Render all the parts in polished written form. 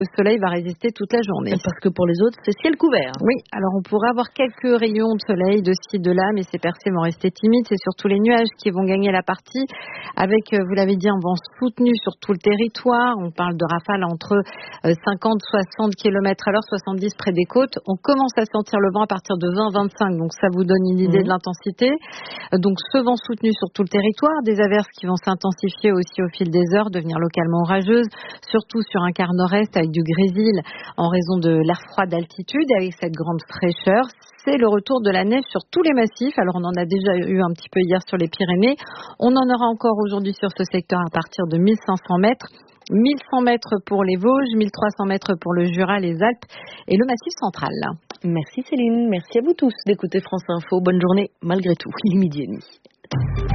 Le soleil va résister toute la journée. Parce que pour les autres, c'est ciel couvert. Oui, alors on pourrait avoir quelques rayons de soleil de ci, de là, mais ces percées vont rester timides. C'est surtout les nuages qui vont gagner la partie avec, vous l'avez dit, un vent soutenu sur tout le territoire. On parle de rafales entre 50-60 km à l'heure, 70 près des côtes. On commence à sentir le vent à partir de 20-25, donc ça vous donne une idée de l'intensité. Donc ce vent soutenu sur tout le territoire, des averses qui vont s'intensifier aussi au fil des heures, devenir localement orageuses, surtout sur un quart nord-est avec du grésil en raison de l'air froid d'altitude. Avec cette grande fraîcheur, c'est le retour de la neige sur tous les massifs. Alors on en a déjà eu un petit peu hier sur les Pyrénées. On en aura encore aujourd'hui sur ce secteur à partir de 1500 mètres. 1100 mètres pour les Vosges, 1300 mètres pour le Jura, les Alpes et le Massif central. Merci Céline, merci à vous tous d'écouter France Info. Bonne journée malgré tout, il est 12h30.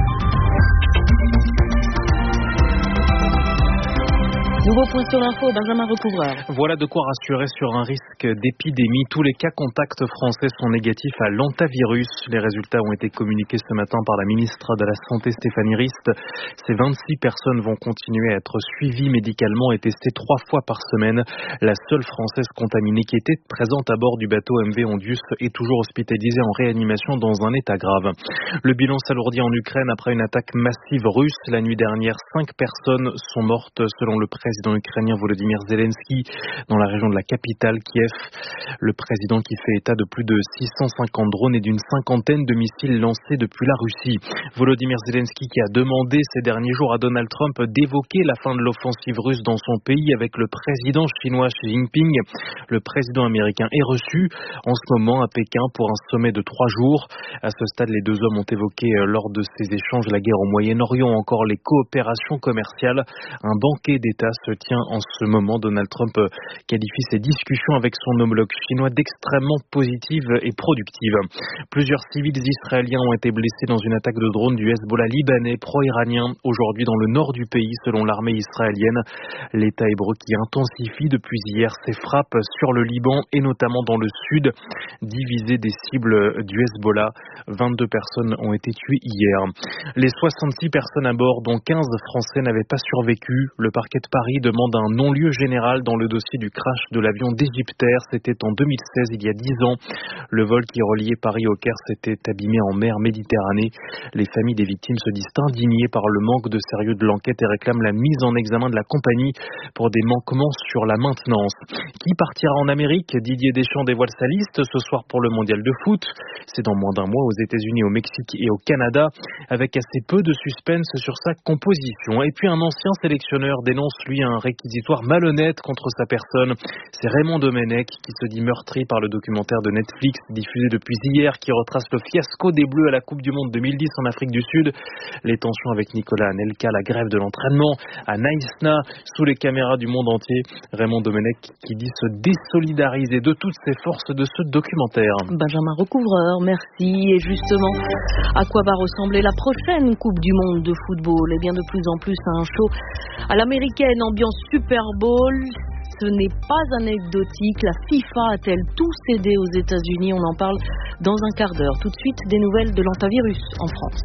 Nouveau point sur l'info, Benjamin Recouvreur. Voilà de quoi rassurer sur un risque d'épidémie. Tous les cas contacts français sont négatifs à l'hantavirus. Les résultats ont été communiqués ce matin par la ministre de la Santé Stéphanie Rist. Ces 26 personnes vont continuer à être suivies médicalement et testées 3 fois par semaine. La seule Française contaminée qui était présente à bord du bateau MV Ondius est toujours hospitalisée en réanimation dans un état grave. Le bilan s'alourdit en Ukraine après une attaque massive russe. La nuit dernière, 5 personnes sont mortes selon le président ukrainien Volodymyr Zelensky dans la région de la capitale Kiev. Le président qui fait état de plus de 650 drones et d'une cinquantaine de missiles lancés depuis la Russie. Volodymyr Zelensky qui a demandé ces derniers jours à Donald Trump d'évoquer la fin de l'offensive russe dans son pays avec le président chinois Xi Jinping. Le président américain est reçu en ce moment à Pékin pour un sommet de 3 jours. À ce stade, les deux hommes ont évoqué lors de ces échanges la guerre au Moyen-Orient, encore les coopérations commerciales. Un banquet d'État se tient en ce moment. Donald Trump qualifie ses discussions avec son homologue chinois d'extrêmement positives et productives. Plusieurs civils israéliens ont été blessés dans une attaque de drone du Hezbollah libanais pro-iranien aujourd'hui dans le nord du pays selon l'armée israélienne. L'État hébreu qui intensifie depuis hier ses frappes sur le Liban et notamment dans le sud, divisé des cibles du Hezbollah. 22 personnes ont été tuées hier. Les 66 personnes à bord, dont 15 Français, n'avaient pas survécu. Le parquet de Paris demande un non-lieu général dans le dossier du crash de l'avion d'Egyptair. C'était en 2016, il y a 10 ans. Le vol qui reliait Paris au Caire s'était abîmé en mer Méditerranée. Les familles des victimes se disent indignées par le manque de sérieux de l'enquête et réclament la mise en examen de la compagnie pour des manquements sur la maintenance. Qui partira en Amérique? Didier Deschamps dévoile sa liste ce soir pour le mondial de foot. C'est dans moins d'un mois aux États-Unis, au Mexique et au Canada, avec assez peu de suspense sur sa composition. Et puis un ancien sélectionneur dénonce lui un réquisitoire malhonnête contre sa personne. C'est Raymond Domenech qui se dit meurtri par le documentaire de Netflix diffusé depuis hier qui retrace le fiasco des Bleus à la Coupe du Monde 2010 en Afrique du Sud. Les tensions avec Nicolas Anelka, la grève de l'entraînement à Naïsna, sous les caméras du monde entier. Raymond Domenech qui dit se désolidariser de toutes ses forces de ce documentaire. Benjamin Recouvreur, merci. Et justement, à quoi va ressembler la prochaine Coupe du Monde de football? Et bien de plus en plus à un show à l'américaine, ambiance Super Bowl. Ce n'est pas anecdotique. La FIFA a-t-elle tout cédé aux États-Unis? On en parle dans un quart d'heure. Tout de suite, des nouvelles de l'hantavirus en France.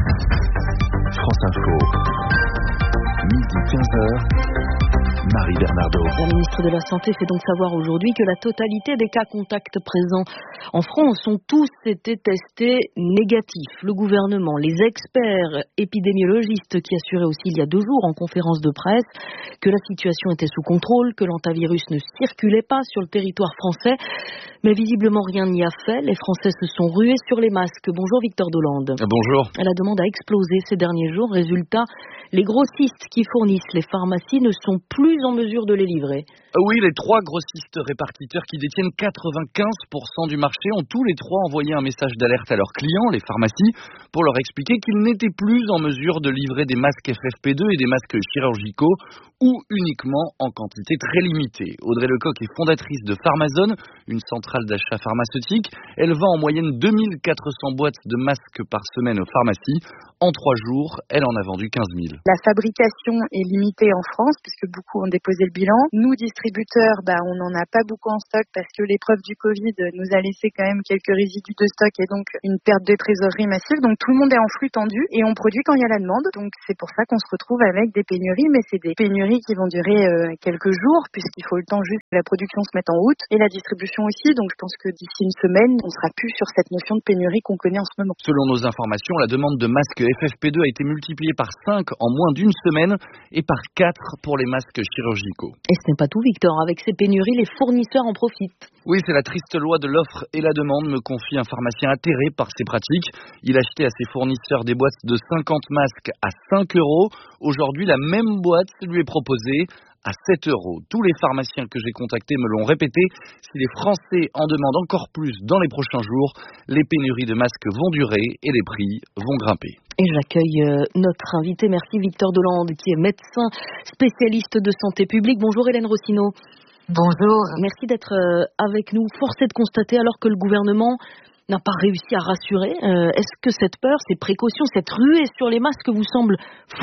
France Info, midi 15h. Marie Bernardo. La ministre de la Santé fait donc savoir aujourd'hui que la totalité des cas contacts présents en France ont tous été testés négatifs. Le gouvernement, les experts épidémiologistes qui assuraient aussi il y a 2 jours en conférence de presse que la situation était sous contrôle, que l'hantavirus ne circulait pas sur le territoire français. Mais visiblement rien n'y a fait. Les Français se sont rués sur les masques. Bonjour Victor Dolande. Bonjour. La demande a explosé ces derniers jours. Résultat, les grossistes qui fournissent les pharmacies ne sont plus en mesure de les livrer. Oui, les 3 grossistes répartiteurs qui détiennent 95% du marché ont tous les 3 envoyé un message d'alerte à leurs clients, les pharmacies, pour leur expliquer qu'ils n'étaient plus en mesure de livrer des masques FFP2 et des masques chirurgicaux ou uniquement en quantité très limitée. Audrey Lecoq est fondatrice de Pharmazone, une centrale centrale d'achat pharmaceutique. Elle vend en moyenne 2400 boîtes de masques par semaine aux pharmacies. En 3 jours, elle en a vendu 15 000. La fabrication est limitée en France puisque beaucoup ont déposé le bilan. Nous, distributeurs, on n'en a pas beaucoup en stock parce que l'épreuve du Covid nous a laissé quand même quelques résidus de stock et donc une perte de trésorerie massive. Donc tout le monde est en flux tendu et on produit quand il y a la demande. Donc c'est pour ça qu'on se retrouve avec des pénuries, mais c'est des pénuries qui vont durer quelques jours puisqu'il faut le temps juste que la production se mette en route et la distribution aussi. Donc je pense que d'ici une semaine, on sera plus sur cette notion de pénurie qu'on connaît en ce moment. Selon nos informations, la demande de masques FFP2 a été multipliée par 5 en moins d'une semaine et par 4 pour les masques chirurgicaux. Et ce n'est pas tout, Victor. Avec ces pénuries, les fournisseurs en profitent. Oui, c'est la triste loi de l'offre et la demande, me confie un pharmacien atterré par ces pratiques. Il achetait à ses fournisseurs des boîtes de 50 masques à 5 €. Aujourd'hui, la même boîte lui est proposée à 7 €. Tous les pharmaciens que j'ai contactés me l'ont répété. Si les Français en demandent encore plus dans les prochains jours, les pénuries de masques vont durer et les prix vont grimper. Et j'accueille notre invité, merci Victor Delande, qui est médecin spécialiste de santé publique. Bonjour Hélène Rossineau. Bonjour. Merci d'être avec nous. Force est de constater alors que le gouvernement n'a pas réussi à rassurer. Est-ce que cette peur, ces précautions, cette ruée sur les masques vous semble fondée ?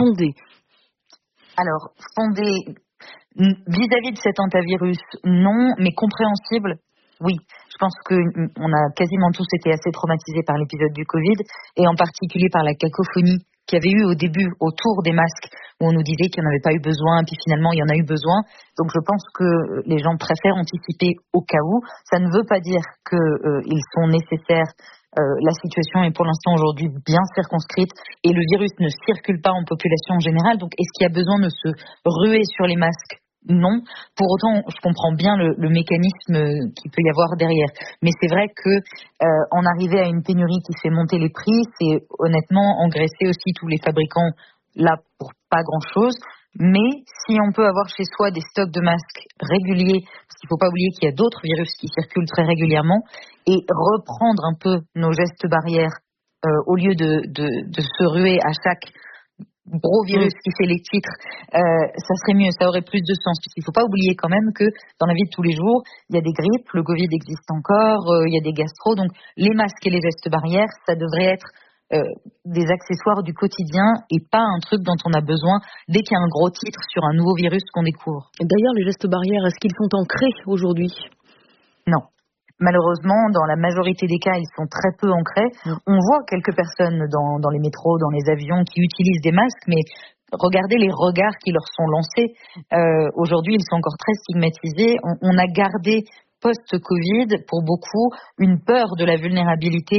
Alors, fondée vis-à-vis de cet hantavirus, non, mais compréhensible, oui. Je pense qu'on a quasiment tous été assez traumatisés par l'épisode du Covid et en particulier par la cacophonie qu'il y avait eu au début autour des masques où on nous disait qu'il n'y en avait pas eu besoin, puis finalement il y en a eu besoin. Donc je pense que les gens préfèrent anticiper au cas où. Ça ne veut pas dire qu'ils sont nécessaires. La situation est pour l'instant aujourd'hui bien circonscrite et le virus ne circule pas en population en général. Donc est-ce qu'il y a besoin de se ruer sur les masques ? Non. Pour autant, je comprends bien le mécanisme qu'il peut y avoir derrière. Mais c'est vrai que en arriver à une pénurie qui fait monter les prix, c'est honnêtement engraisser aussi tous les fabricants là pour pas grand-chose. Mais si on peut avoir chez soi des stocks de masques réguliers, parce qu'il ne faut pas oublier qu'il y a d'autres virus qui circulent très régulièrement, et reprendre un peu nos gestes barrières au lieu de se ruer à chaque gros virus qui fait les titres, ça serait mieux, ça aurait plus de sens. Parce qu'il ne faut pas oublier quand même que dans la vie de tous les jours, il y a des grippes, le Covid existe encore, il y a des gastro, donc les masques et les gestes barrières, ça devrait être des accessoires du quotidien et pas un truc dont on a besoin dès qu'il y a un gros titre sur un nouveau virus qu'on découvre. D'ailleurs, les gestes barrières, est-ce qu'ils sont ancrés aujourd'hui ? Non. Malheureusement, dans la majorité des cas, ils sont très peu ancrés. On voit quelques personnes dans les métros, dans les avions qui utilisent des masques, mais regardez les regards qui leur sont lancés. Aujourd'hui, ils sont encore très stigmatisés. On a gardé post-Covid, pour beaucoup, une peur de la vulnérabilité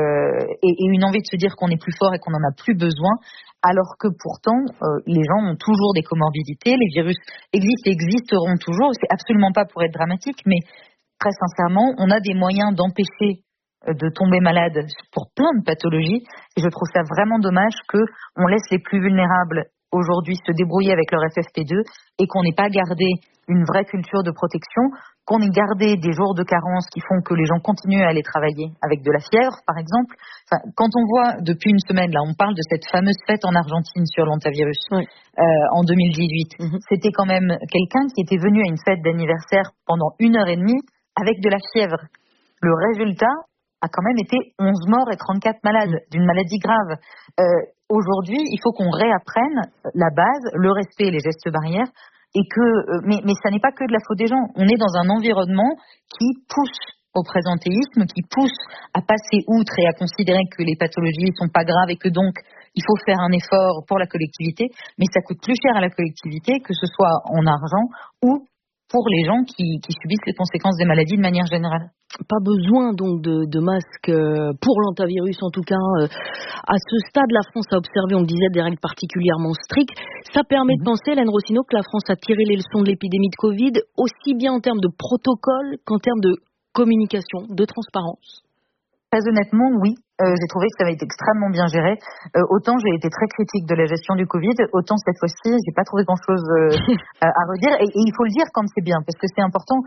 et une envie de se dire qu'on est plus fort et qu'on n'en a plus besoin, alors que pourtant, les gens ont toujours des comorbidités, les virus existent et existeront toujours. C'est absolument pas pour être dramatique, mais très sincèrement, on a des moyens d'empêcher de tomber malade pour plein de pathologies. Et je trouve ça vraiment dommage qu'on laisse les plus vulnérables aujourd'hui se débrouiller avec leur FFP2 et qu'on n'ait pas gardé une vraie culture de protection, qu'on ait gardé des jours de carence qui font que les gens continuent à aller travailler avec de la fièvre, par exemple. Enfin, quand on voit depuis une semaine, là, on parle de cette fameuse fête en Argentine sur l'hantavirus en 2018. C'était quand même quelqu'un qui était venu à une fête d'anniversaire pendant 1h30 avec de la fièvre. Le résultat a quand même été 11 morts et 34 malades d'une maladie grave. Aujourd'hui, il faut qu'on réapprenne la base, le respect et les gestes barrières, et mais ça n'est pas que de la faute des gens. On est dans un environnement qui pousse au présentéisme, qui pousse à passer outre et à considérer que les pathologies ne sont pas graves et que donc il faut faire un effort pour la collectivité, mais ça coûte plus cher à la collectivité, que ce soit en argent ou pour les gens qui subissent les conséquences des maladies de manière générale. Pas besoin donc de masques pour l'hantavirus, en tout cas. À ce stade, la France a observé, on le disait, des règles particulièrement strictes. Ça permet de penser, Hélène Rossineau, que la France a tiré les leçons de l'épidémie de Covid, aussi bien en termes de protocole qu'en termes de communication, de transparence. Très honnêtement, oui. J'ai trouvé que ça avait été extrêmement bien géré. Autant j'ai été très critique de la gestion du Covid, autant cette fois-ci, j'ai pas trouvé grand-chose à redire. Et il faut le dire quand c'est bien, parce que c'est important.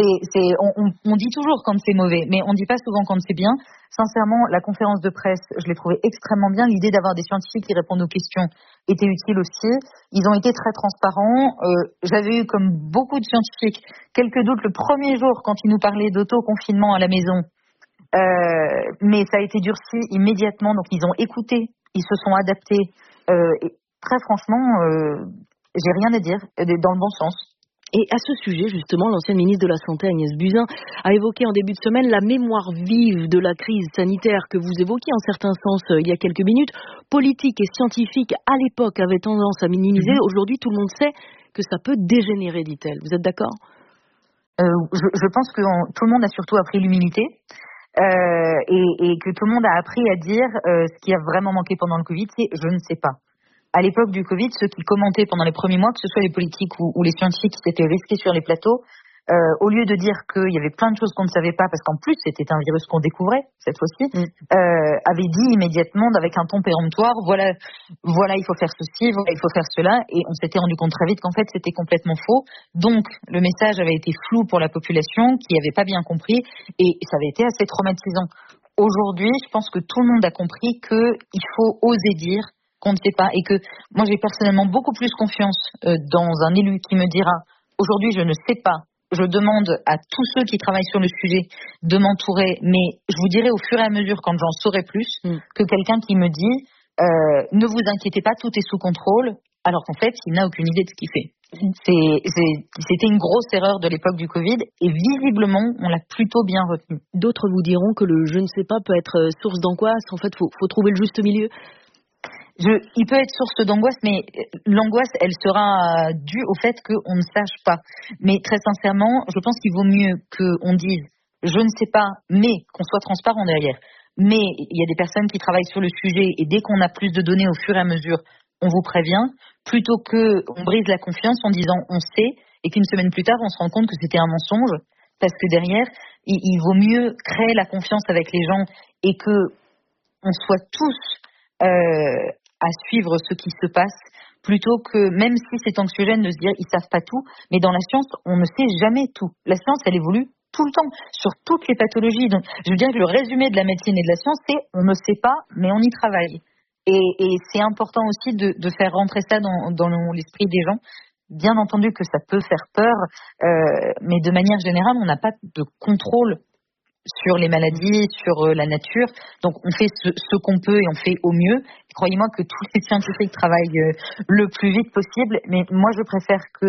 On dit toujours quand c'est mauvais, mais on dit pas souvent quand c'est bien. Sincèrement, la conférence de presse, je l'ai trouvée extrêmement bien. L'idée d'avoir des scientifiques qui répondent aux questions était utile aussi. Ils ont été très transparents. J'avais eu, comme beaucoup de scientifiques, quelques doutes le premier jour quand ils nous parlaient d'auto-confinement à la maison. Mais ça a été durci immédiatement, donc ils ont écouté, ils se sont adaptés. Et très franchement, j'ai rien à dire, dans le bon sens. Et à ce sujet, justement, l'ancienne ministre de la Santé, Agnès Buzyn, a évoqué en début de semaine la mémoire vive de la crise sanitaire que vous évoquiez en certains sens il y a quelques minutes. Politique et scientifique, à l'époque, avaient tendance à minimiser. Aujourd'hui, tout le monde sait que ça peut dégénérer, dit-elle. Vous êtes d'accord ? Je pense que tout le monde a surtout appris l'humilité. Et que tout le monde a appris à dire ce qui a vraiment manqué pendant le Covid, c'est « je ne sais pas ». À l'époque du Covid, ceux qui commentaient pendant les premiers mois, que ce soit les politiques ou les scientifiques qui s'étaient risqués sur les plateaux, au lieu de dire qu'il y avait plein de choses qu'on ne savait pas, parce qu'en plus c'était un virus qu'on découvrait cette fois-ci, avaient dit immédiatement avec un ton péremptoire, voilà, il faut faire ceci, voilà, il faut faire cela, et on s'était rendu compte très vite qu'en fait c'était complètement faux. Donc le message avait été flou pour la population qui n'avait pas bien compris, et ça avait été assez traumatisant. Aujourd'hui, je pense que tout le monde a compris qu'il faut oser dire qu'on ne sait pas, et que moi j'ai personnellement beaucoup plus confiance dans un élu qui me dira aujourd'hui je ne sais pas. Je demande à tous ceux qui travaillent sur le sujet de m'entourer, mais je vous dirai au fur et à mesure quand j'en saurai plus que quelqu'un qui me dit ne vous inquiétez pas, tout est sous contrôle, alors qu'en fait il n'a aucune idée de ce qu'il fait. C'était une grosse erreur de l'époque du Covid et visiblement on l'a plutôt bien retenu. D'autres vous diront que le je ne sais pas peut être source d'angoisse. En fait, faut trouver le juste milieu. Il peut être source d'angoisse, mais l'angoisse, elle sera due au fait qu'on ne sache pas. Mais très sincèrement, je pense qu'il vaut mieux qu'on dise « je ne sais pas », mais qu'on soit transparent derrière. Mais il y a des personnes qui travaillent sur le sujet et dès qu'on a plus de données au fur et à mesure, on vous prévient, plutôt qu'on brise la confiance en disant « on sait » et qu'une semaine plus tard, on se rend compte que c'était un mensonge. Parce que derrière, il vaut mieux créer la confiance avec les gens et qu'on soit tous à suivre ce qui se passe, plutôt que, même si c'est anxiogène de se dire ils savent pas tout, mais dans la science, on ne sait jamais tout. La science, elle évolue tout le temps, sur toutes les pathologies. Donc, je veux dire que le résumé de la médecine et de la science, c'est on ne sait pas, mais on y travaille. Et c'est important aussi de faire rentrer ça dans l'esprit des gens. Bien entendu que ça peut faire peur, mais de manière générale, on n'a pas de contrôle sur les maladies, sur la nature. Donc on fait ce qu'on peut et on fait au mieux. Et croyez-moi que tous les scientifiques travaillent le plus vite possible, mais moi je préfère que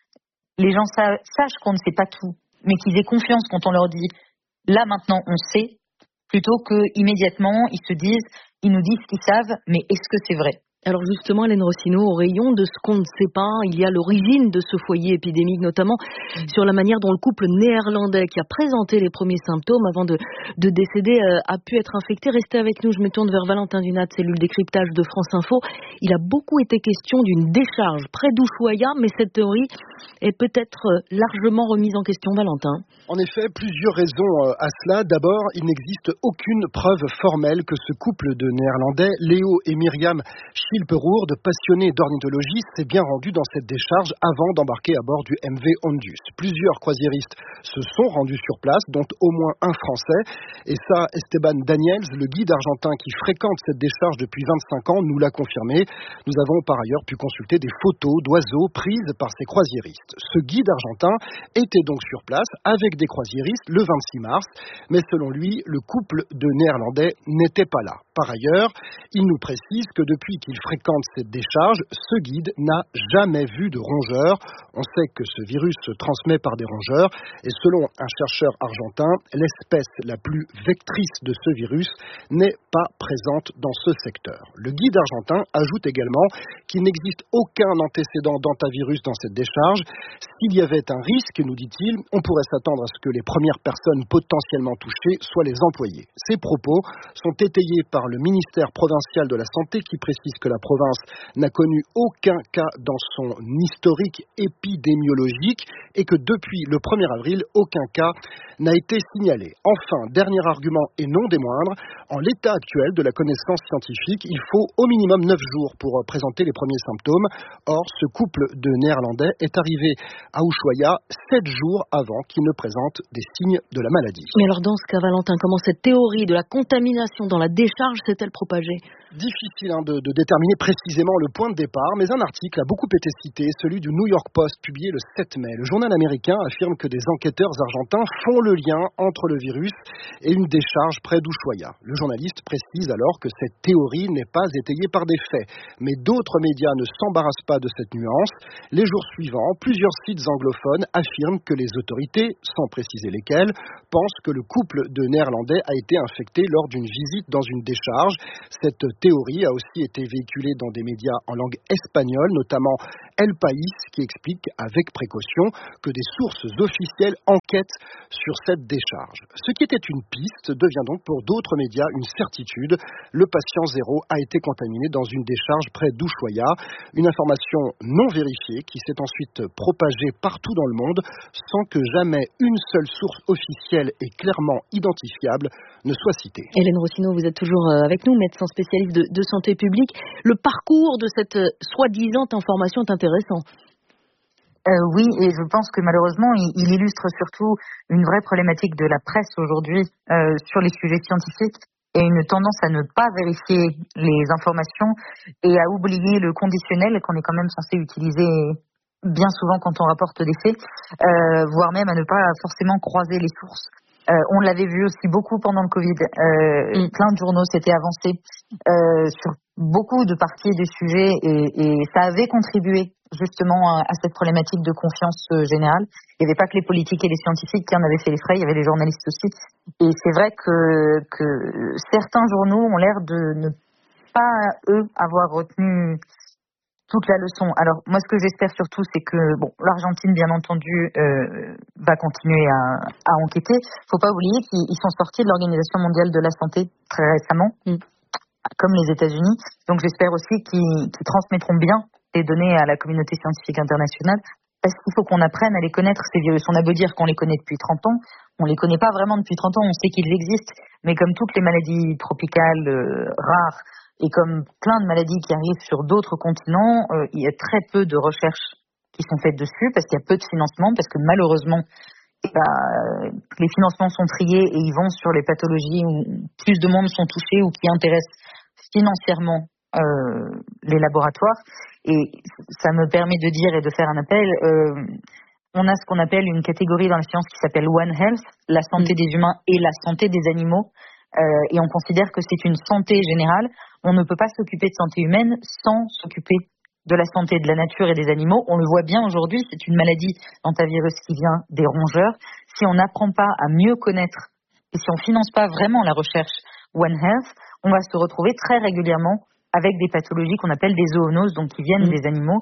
les gens sachent qu'on ne sait pas tout, mais qu'ils aient confiance quand on leur dit là maintenant on sait, plutôt que immédiatement ils nous disent ce qu'ils savent, mais est-ce que c'est vrai ? Alors justement, Hélène Rossineau, au rayon de ce qu'on ne sait pas, il y a l'origine de ce foyer épidémique, notamment sur la manière dont le couple néerlandais qui a présenté les premiers symptômes avant de décéder a pu être infecté. Restez avec nous, je me tourne vers Valentin Dunat, cellule décryptage de France Info. Il a beaucoup été question d'une décharge près d'Ushuaïa, mais cette théorie est peut-être largement remise en question, Valentin. En effet, plusieurs raisons à cela. D'abord, il n'existe aucune preuve formelle que ce couple de Néerlandais, Léo et Myriam Schilperourde, passionnés d'ornithologie, s'est bien rendu dans cette décharge avant d'embarquer à bord du MV Ondius. Plusieurs croisiéristes se sont rendus sur place, dont au moins un Français. Et ça, Esteban Daniels, le guide argentin qui fréquente cette décharge depuis 25 ans, nous l'a confirmé. Nous avons par ailleurs pu consulter des photos d'oiseaux prises par ces croisiéristes. Ce guide argentin était donc sur place avec des croisiéristes le 26 mars, mais selon lui, le couple de Néerlandais n'était pas là. Par ailleurs, il nous précise que depuis qu'il fréquente cette décharge, ce guide n'a jamais vu de rongeurs. On sait que ce virus se transmet par des rongeurs et selon un chercheur argentin, l'espèce la plus vectrice de ce virus n'est pas présente dans ce secteur. Le guide argentin ajoute également qu'il n'existe aucun antécédent d'hantavirus dans cette décharge. S'il y avait un risque, nous dit-il, on pourrait s'attendre à ce que les premières personnes potentiellement touchées soient les employés. Ces propos sont étayés par le ministère provincial de la Santé qui précise que la province n'a connu aucun cas dans son historique épidémiologique et que depuis le 1er avril, aucun cas n'a été signalé. Enfin, dernier argument et non des moindres, En l'état actuel de la connaissance scientifique, il faut au minimum 9 jours pour présenter les premiers symptômes. Or, ce couple de Néerlandais est arrivé à Ushuaïa 7 jours avant qu'il ne présente des signes de la maladie. Mais alors dans ce cas, Valentin, comment cette théorie de la contamination dans la décharge s'est-elle propagée ? Difficile de déterminer précisément le point de départ, mais un article a beaucoup été cité, celui du New York Post, publié le 7 mai. Le journal américain affirme que des enquêteurs argentins font le lien entre le virus et une décharge près d'Ushuaïa. Le journaliste précise alors que cette théorie n'est pas étayée par des faits. Mais d'autres médias ne s'embarrassent pas de cette nuance. Les jours suivants, plusieurs sites anglophones affirment que les autorités, sans préciser lesquelles, pensent que le couple de Néerlandais a été infecté lors d'une visite dans une décharge. Cette théorie a aussi été véhiculée dans des médias en langue espagnole, notamment El País, qui explique avec précaution que des sources officielles enquêtent sur cette décharge. Ce qui était une piste devient donc pour d'autres médias une certitude. Le patient zéro a été contaminé dans une décharge près d'Ushuaïa. Une information non vérifiée qui s'est ensuite propagée partout dans le monde sans que jamais une seule source officielle et clairement identifiable ne soit citée. Hélène Rossineau, vous êtes toujours avec nous, médecin spécialiste de santé publique. Le parcours de cette soi-disant information est intéressant. Oui, et je pense que malheureusement, il illustre surtout une vraie problématique de la presse aujourd'hui sur les sujets scientifiques et une tendance à ne pas vérifier les informations et à oublier le conditionnel qu'on est quand même censé utiliser bien souvent quand on rapporte des faits, voire même à ne pas forcément croiser les sources. On l'avait vu aussi beaucoup pendant le Covid. Plein de journaux s'étaient avancés sur beaucoup de parties du sujet et ça avait contribué justement à cette problématique de confiance générale. Il n'y avait pas que les politiques et les scientifiques qui en avaient fait les frais, il y avait les journalistes aussi. Et c'est vrai que certains journaux ont l'air de ne pas, eux, avoir retenu toute la leçon. Alors, moi, ce que j'espère surtout, c'est que l'Argentine, bien entendu, va continuer à enquêter. Faut pas oublier qu'ils sont sortis de l'Organisation mondiale de la santé très récemment, comme les États-Unis. Donc, j'espère aussi qu'ils transmettront bien les données à la communauté scientifique internationale, parce qu'il faut qu'on apprenne à les connaître, ces virus. On a beau dire qu'on les connaît depuis 30 ans, on les connaît pas vraiment depuis 30 ans, on sait qu'ils existent, mais comme toutes les maladies tropicales rares, et comme plein de maladies qui arrivent sur d'autres continents, il y a très peu de recherches qui sont faites dessus, parce qu'il y a peu de financement, parce que malheureusement, les financements sont triés et ils vont sur les pathologies où plus de monde sont touchés ou qui intéressent financièrement les laboratoires. Et ça me permet de dire et de faire un appel. On a ce qu'on appelle une catégorie dans la science qui s'appelle One Health, la santé des humains et la santé des animaux. Et on considère que c'est une santé générale. On ne peut pas s'occuper de santé humaine sans s'occuper de la santé de la nature et des animaux. On le voit bien aujourd'hui, c'est une maladie hantavirus qui vient des rongeurs. Si on n'apprend pas à mieux connaître et si on finance pas vraiment la recherche One Health, on va se retrouver très régulièrement avec des pathologies qu'on appelle des zoonoses, donc qui viennent des animaux.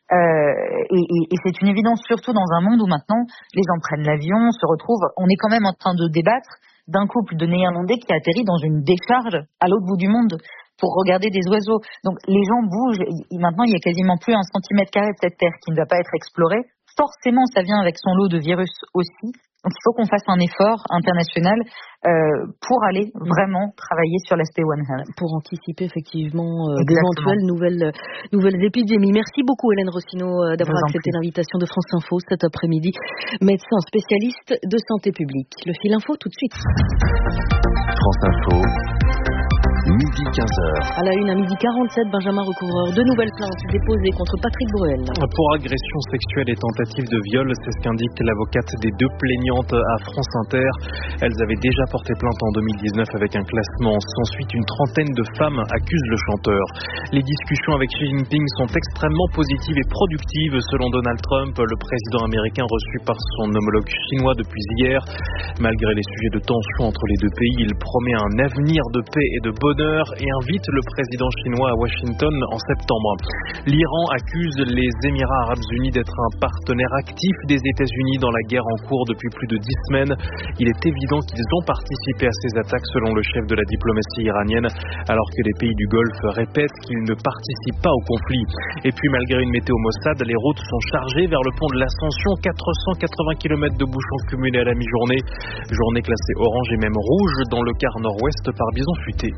Et c'est une évidence, surtout dans un monde où maintenant les gens prennent l'avion, se retrouvent. On est quand même en train de débattre d'un couple de Néerlandais qui atterrit dans une décharge à l'autre bout du monde pour regarder des oiseaux. Donc les gens bougent. Maintenant, il y a quasiment plus 1 centimètre carré de cette terre qui ne va pas être explorée. Forcément, ça vient avec son lot de virus aussi. Donc il faut qu'on fasse un effort international pour aller vraiment travailler sur l'aspect One Health. Pour anticiper effectivement d'éventuelles nouvelles épidémies. Merci beaucoup Hélène Rossineau d'avoir accepté l'invitation de France Info cet après-midi. Médecin spécialiste de santé publique. Le fil info tout de suite. France Info. Midi 15h. À la une, à midi 47, Benjamin Recouvreur. 2 nouvelles plaintes déposées contre Patrick Bruel. Pour agression sexuelle et tentative de viol, c'est ce qu'indique l'avocate des 2 plaignantes à France Inter. Elles avaient déjà porté plainte en 2019 avec un classement sans suite. Une trentaine de femmes accusent le chanteur. Les discussions avec Xi Jinping sont extrêmement positives et productives selon Donald Trump, le président américain reçu par son homologue chinois depuis hier. Malgré les sujets de tension entre les 2 pays, il promet un avenir de paix et de bonheur d'honneur et invite le président chinois à Washington en septembre. L'Iran accuse les Émirats arabes unis d'être un partenaire actif des États-Unis dans la guerre en cours depuis plus de 10 semaines. Il est évident qu'ils ont participé à ces attaques selon le chef de la diplomatie iranienne, alors que les pays du Golfe répètent qu'ils ne participent pas au conflit. Et puis malgré une météo maussade, les routes sont chargées vers le pont de l'Ascension, 480 km de bouchons cumulés à la mi-journée. Journée classée orange et même rouge dans le quart nord-ouest par bison futé.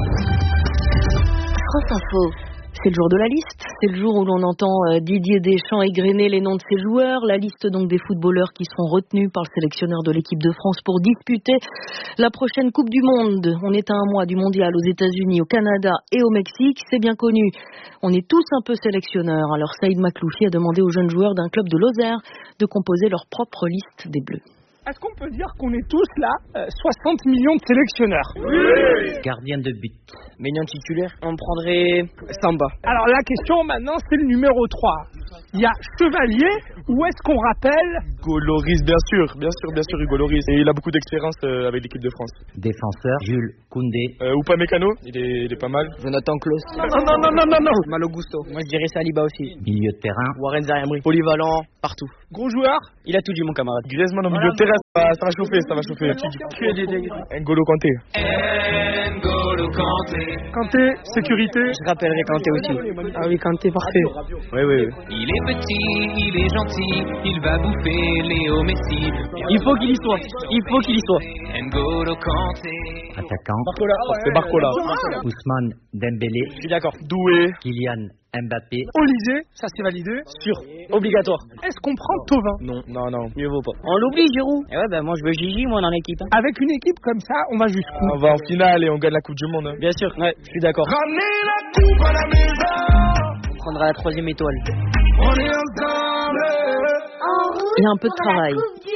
France Info. C'est le jour de la liste, c'est le jour où l'on entend Didier Deschamps égrener les noms de ses joueurs, la liste donc des footballeurs qui seront retenus par le sélectionneur de l'équipe de France pour disputer la prochaine Coupe du Monde. On est à un mois du mondial aux États-Unis, au Canada et au Mexique, c'est bien connu. On est tous un peu sélectionneurs, alors Saïd Makloufi a demandé aux jeunes joueurs d'un club de Lozère de composer leur propre liste des Bleus. Est-ce qu'on peut dire qu'on est tous là 60 millions de sélectionneurs? Oui. Gardien de but. Ménian titulaire. On prendrait Samba. Alors la question maintenant c'est le numéro 3. Il y a Chevalier ou est-ce qu'on rappelle Hugo Lloris, bien sûr Hugo Lloris. Et il a beaucoup d'expérience avec l'équipe de France. Défenseur, Jules Koundé. Upamecano, il est pas mal. Jonathan Klaus. Non. Malo Gusto. Moi je dirais Saliba aussi. Milieu de terrain. Warren Zaïre-Emery. Polyvalent, partout. Gros joueur. Il a tout dit mon camarade. Griezmann au milieu de terrain, ça va chauffer. N'Golo Kanté. Kanté, sécurité. Je rappellerai Kanté aussi. Ah oui, Kanté, parfait. Oui. Il est petit, il est gentil, il va bouffer Léo Messi. Il faut qu'il y soit. N'Golo Kanté. Attaquant. C'est Barcola. Ousmane Dembélé. Je suis d'accord. Doué. Kylian Mbappé. Olysée, ça c'est validé. Sûr. Obligatoire. Est-ce qu'on prend Thauvin? Non. Mieux vaut pas. On l'oublie, Giroud. Et ouais, moi je veux Gigi, moi dans l'équipe. Avec une équipe comme ça, on va jusqu'où? On va en finale et on gagne la Coupe du Monde. Bien sûr, ouais, je suis d'accord. Ramenez la coupe à la maison. On prendra la 3e étoile. On est ensemble. Il y a un peu de travail.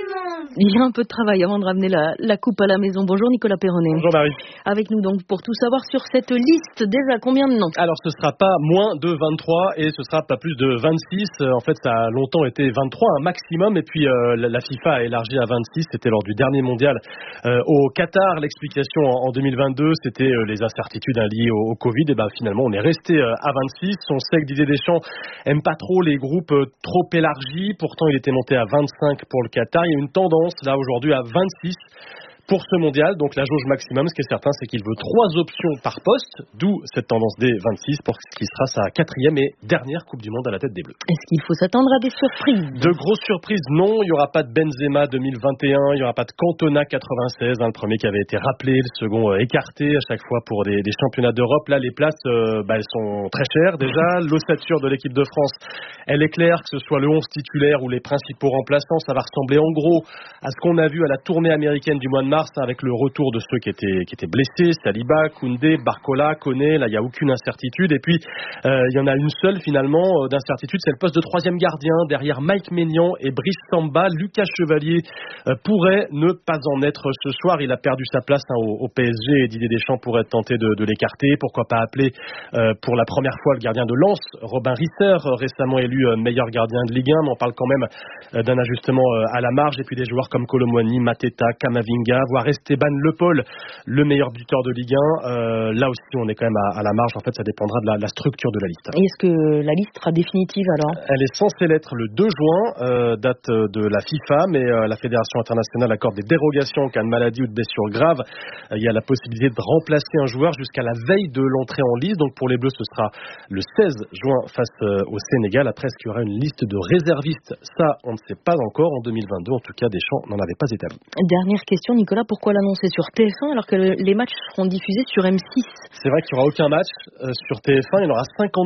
Avant de ramener la coupe à la maison. Bonjour Nicolas Perronnet. Bonjour Marie. Avec nous donc pour tout savoir sur cette liste, déjà combien de noms? Alors ce sera pas moins de 23 et ce sera pas plus de 26. En fait ça a longtemps été 23, un maximum, et puis la FIFA a élargi à 26. C'était lors du dernier mondial au Qatar. L'explication en 2022 c'était les incertitudes liées au Covid. Et finalement on est resté à 26. On sait que Didier Deschamps aime pas trop les groupes trop élargis. Pourtant il était monté à 25 pour le Qatar. Il y a une tendance là aujourd'hui à 26 pour ce mondial, donc la jauge maximum. Ce qui est certain, c'est qu'il veut 3 options par poste, d'où cette tendance des 26 pour ce qui sera sa 4e et dernière Coupe du Monde à la tête des Bleus. Est-ce qu'il faut s'attendre à des surprises? De grosses surprises, non. Il n'y aura pas de Benzema 2021, il n'y aura pas de Cantona 96, le premier qui avait été rappelé, le second écarté à chaque fois pour des championnats d'Europe. Là, les places, elles sont très chères déjà. L'ossature de l'équipe de France, elle est claire, que ce soit le 11 titulaire ou les principaux remplaçants, ça va ressembler en gros à ce qu'on a vu à la tournée américaine du mois de mars, avec le retour de ceux qui étaient blessés, Saliba, Koundé, Barcola, Koné. Là il n'y a aucune incertitude, et puis il y en a une seule finalement d'incertitude, c'est le poste de 3e gardien derrière Mike Maignan et Brice Samba. Lucas Chevalier pourrait ne pas en être ce soir, il a perdu sa place au PSG et Didier Deschamps pourrait tenter de l'écarter. Pourquoi pas appeler pour la première fois le gardien de Lens, Robin Risser, récemment élu meilleur gardien de Ligue 1, mais on parle quand même d'un ajustement à la marge. Et puis des joueurs comme Colomboigny, Mateta, Camavinga, voire Esteban Le Paul, le meilleur buteur de Ligue 1. Là aussi on est quand même à la marge. En fait ça dépendra de la structure de la liste. Et est-ce que la liste sera définitive alors? Elle est censée l'être le 2 juin, date de la FIFA, mais la Fédération internationale accorde des dérogations en cas de maladie ou de blessure grave. Il y a la possibilité de remplacer un joueur jusqu'à la veille de l'entrée en liste. Donc pour les Bleus ce sera le 16 juin face au Sénégal. Après est-ce qu'il y aura une liste de réservistes? Ça on ne sait pas encore en 2022. En tout cas Deschamps n'en avait pas établi. Dernière question Nicolas, pourquoi l'annoncer sur TF1 alors que les matchs seront diffusés sur M6? C'est vrai qu'il n'y aura aucun match sur TF1, il y en aura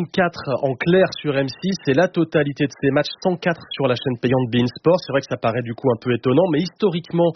54 en clair sur M6 et la totalité de ces matchs 104 sur la chaîne payante beIN Sport. C'est vrai que ça paraît du coup un peu étonnant, mais historiquement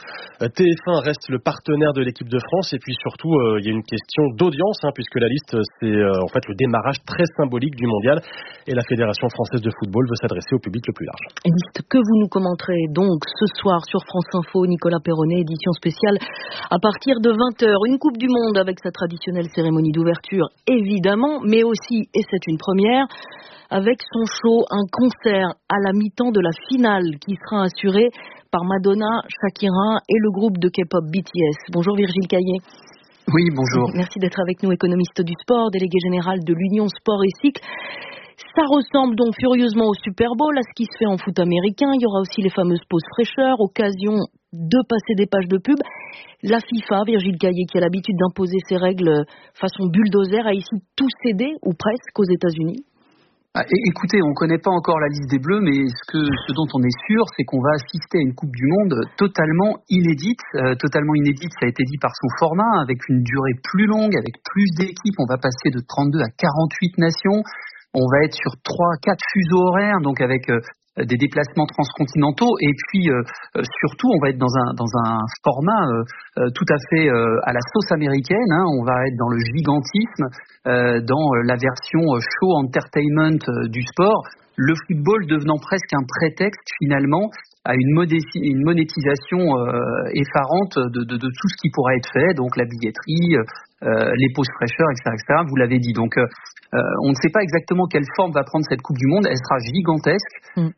TF1 reste le partenaire de l'équipe de France, et puis surtout il y a une question d'audience puisque la liste c'est en fait le démarrage très symbolique du mondial et la Fédération française de football veut s'adresser au public le plus large. Liste que vous nous commenterez donc ce soir sur France Info. Nicolas Perronnet, édition spéciale à partir de 20h. Une Coupe du Monde avec sa traditionnelle cérémonie d'ouverture évidemment, mais aussi, et c'est une première, avec son show, un concert à la mi-temps de la finale qui sera assuré par Madonna, Shakira et le groupe de K-pop BTS. Bonjour Virgile Caillé. Oui, bonjour. Merci d'être avec nous, économiste du sport, délégué général de l'Union Sport et Cycle. Ça ressemble donc furieusement au Super Bowl, à ce qui se fait en foot américain. Il y aura aussi les fameuses pauses fraîcheurs, occasion de passer des pages de pub. La FIFA, Virgile Caillé, qui a l'habitude d'imposer ses règles façon bulldozer, a ici tout cédé, ou presque, aux États-Unis. Écoutez, on ne connaît pas encore la liste des Bleus, mais ce dont on est sûr, c'est qu'on va assister à une Coupe du Monde totalement inédite. Ça a été dit par son format, avec une durée plus longue, avec plus d'équipes. On va passer de 32 à 48 nations. On va être sur 3-4 fuseaux horaires, donc avec des déplacements transcontinentaux. Et puis, surtout, on va être dans un format tout à fait à la sauce américaine. On va être dans le gigantisme, dans la version show entertainment du sport. Le football devenant presque un prétexte, finalement, à une monétisation effarante de tout ce qui pourrait être fait, donc la billetterie, les pauses fraîcheurs, etc. Vous l'avez dit. Donc, on ne sait pas exactement quelle forme va prendre cette Coupe du Monde. Elle sera gigantesque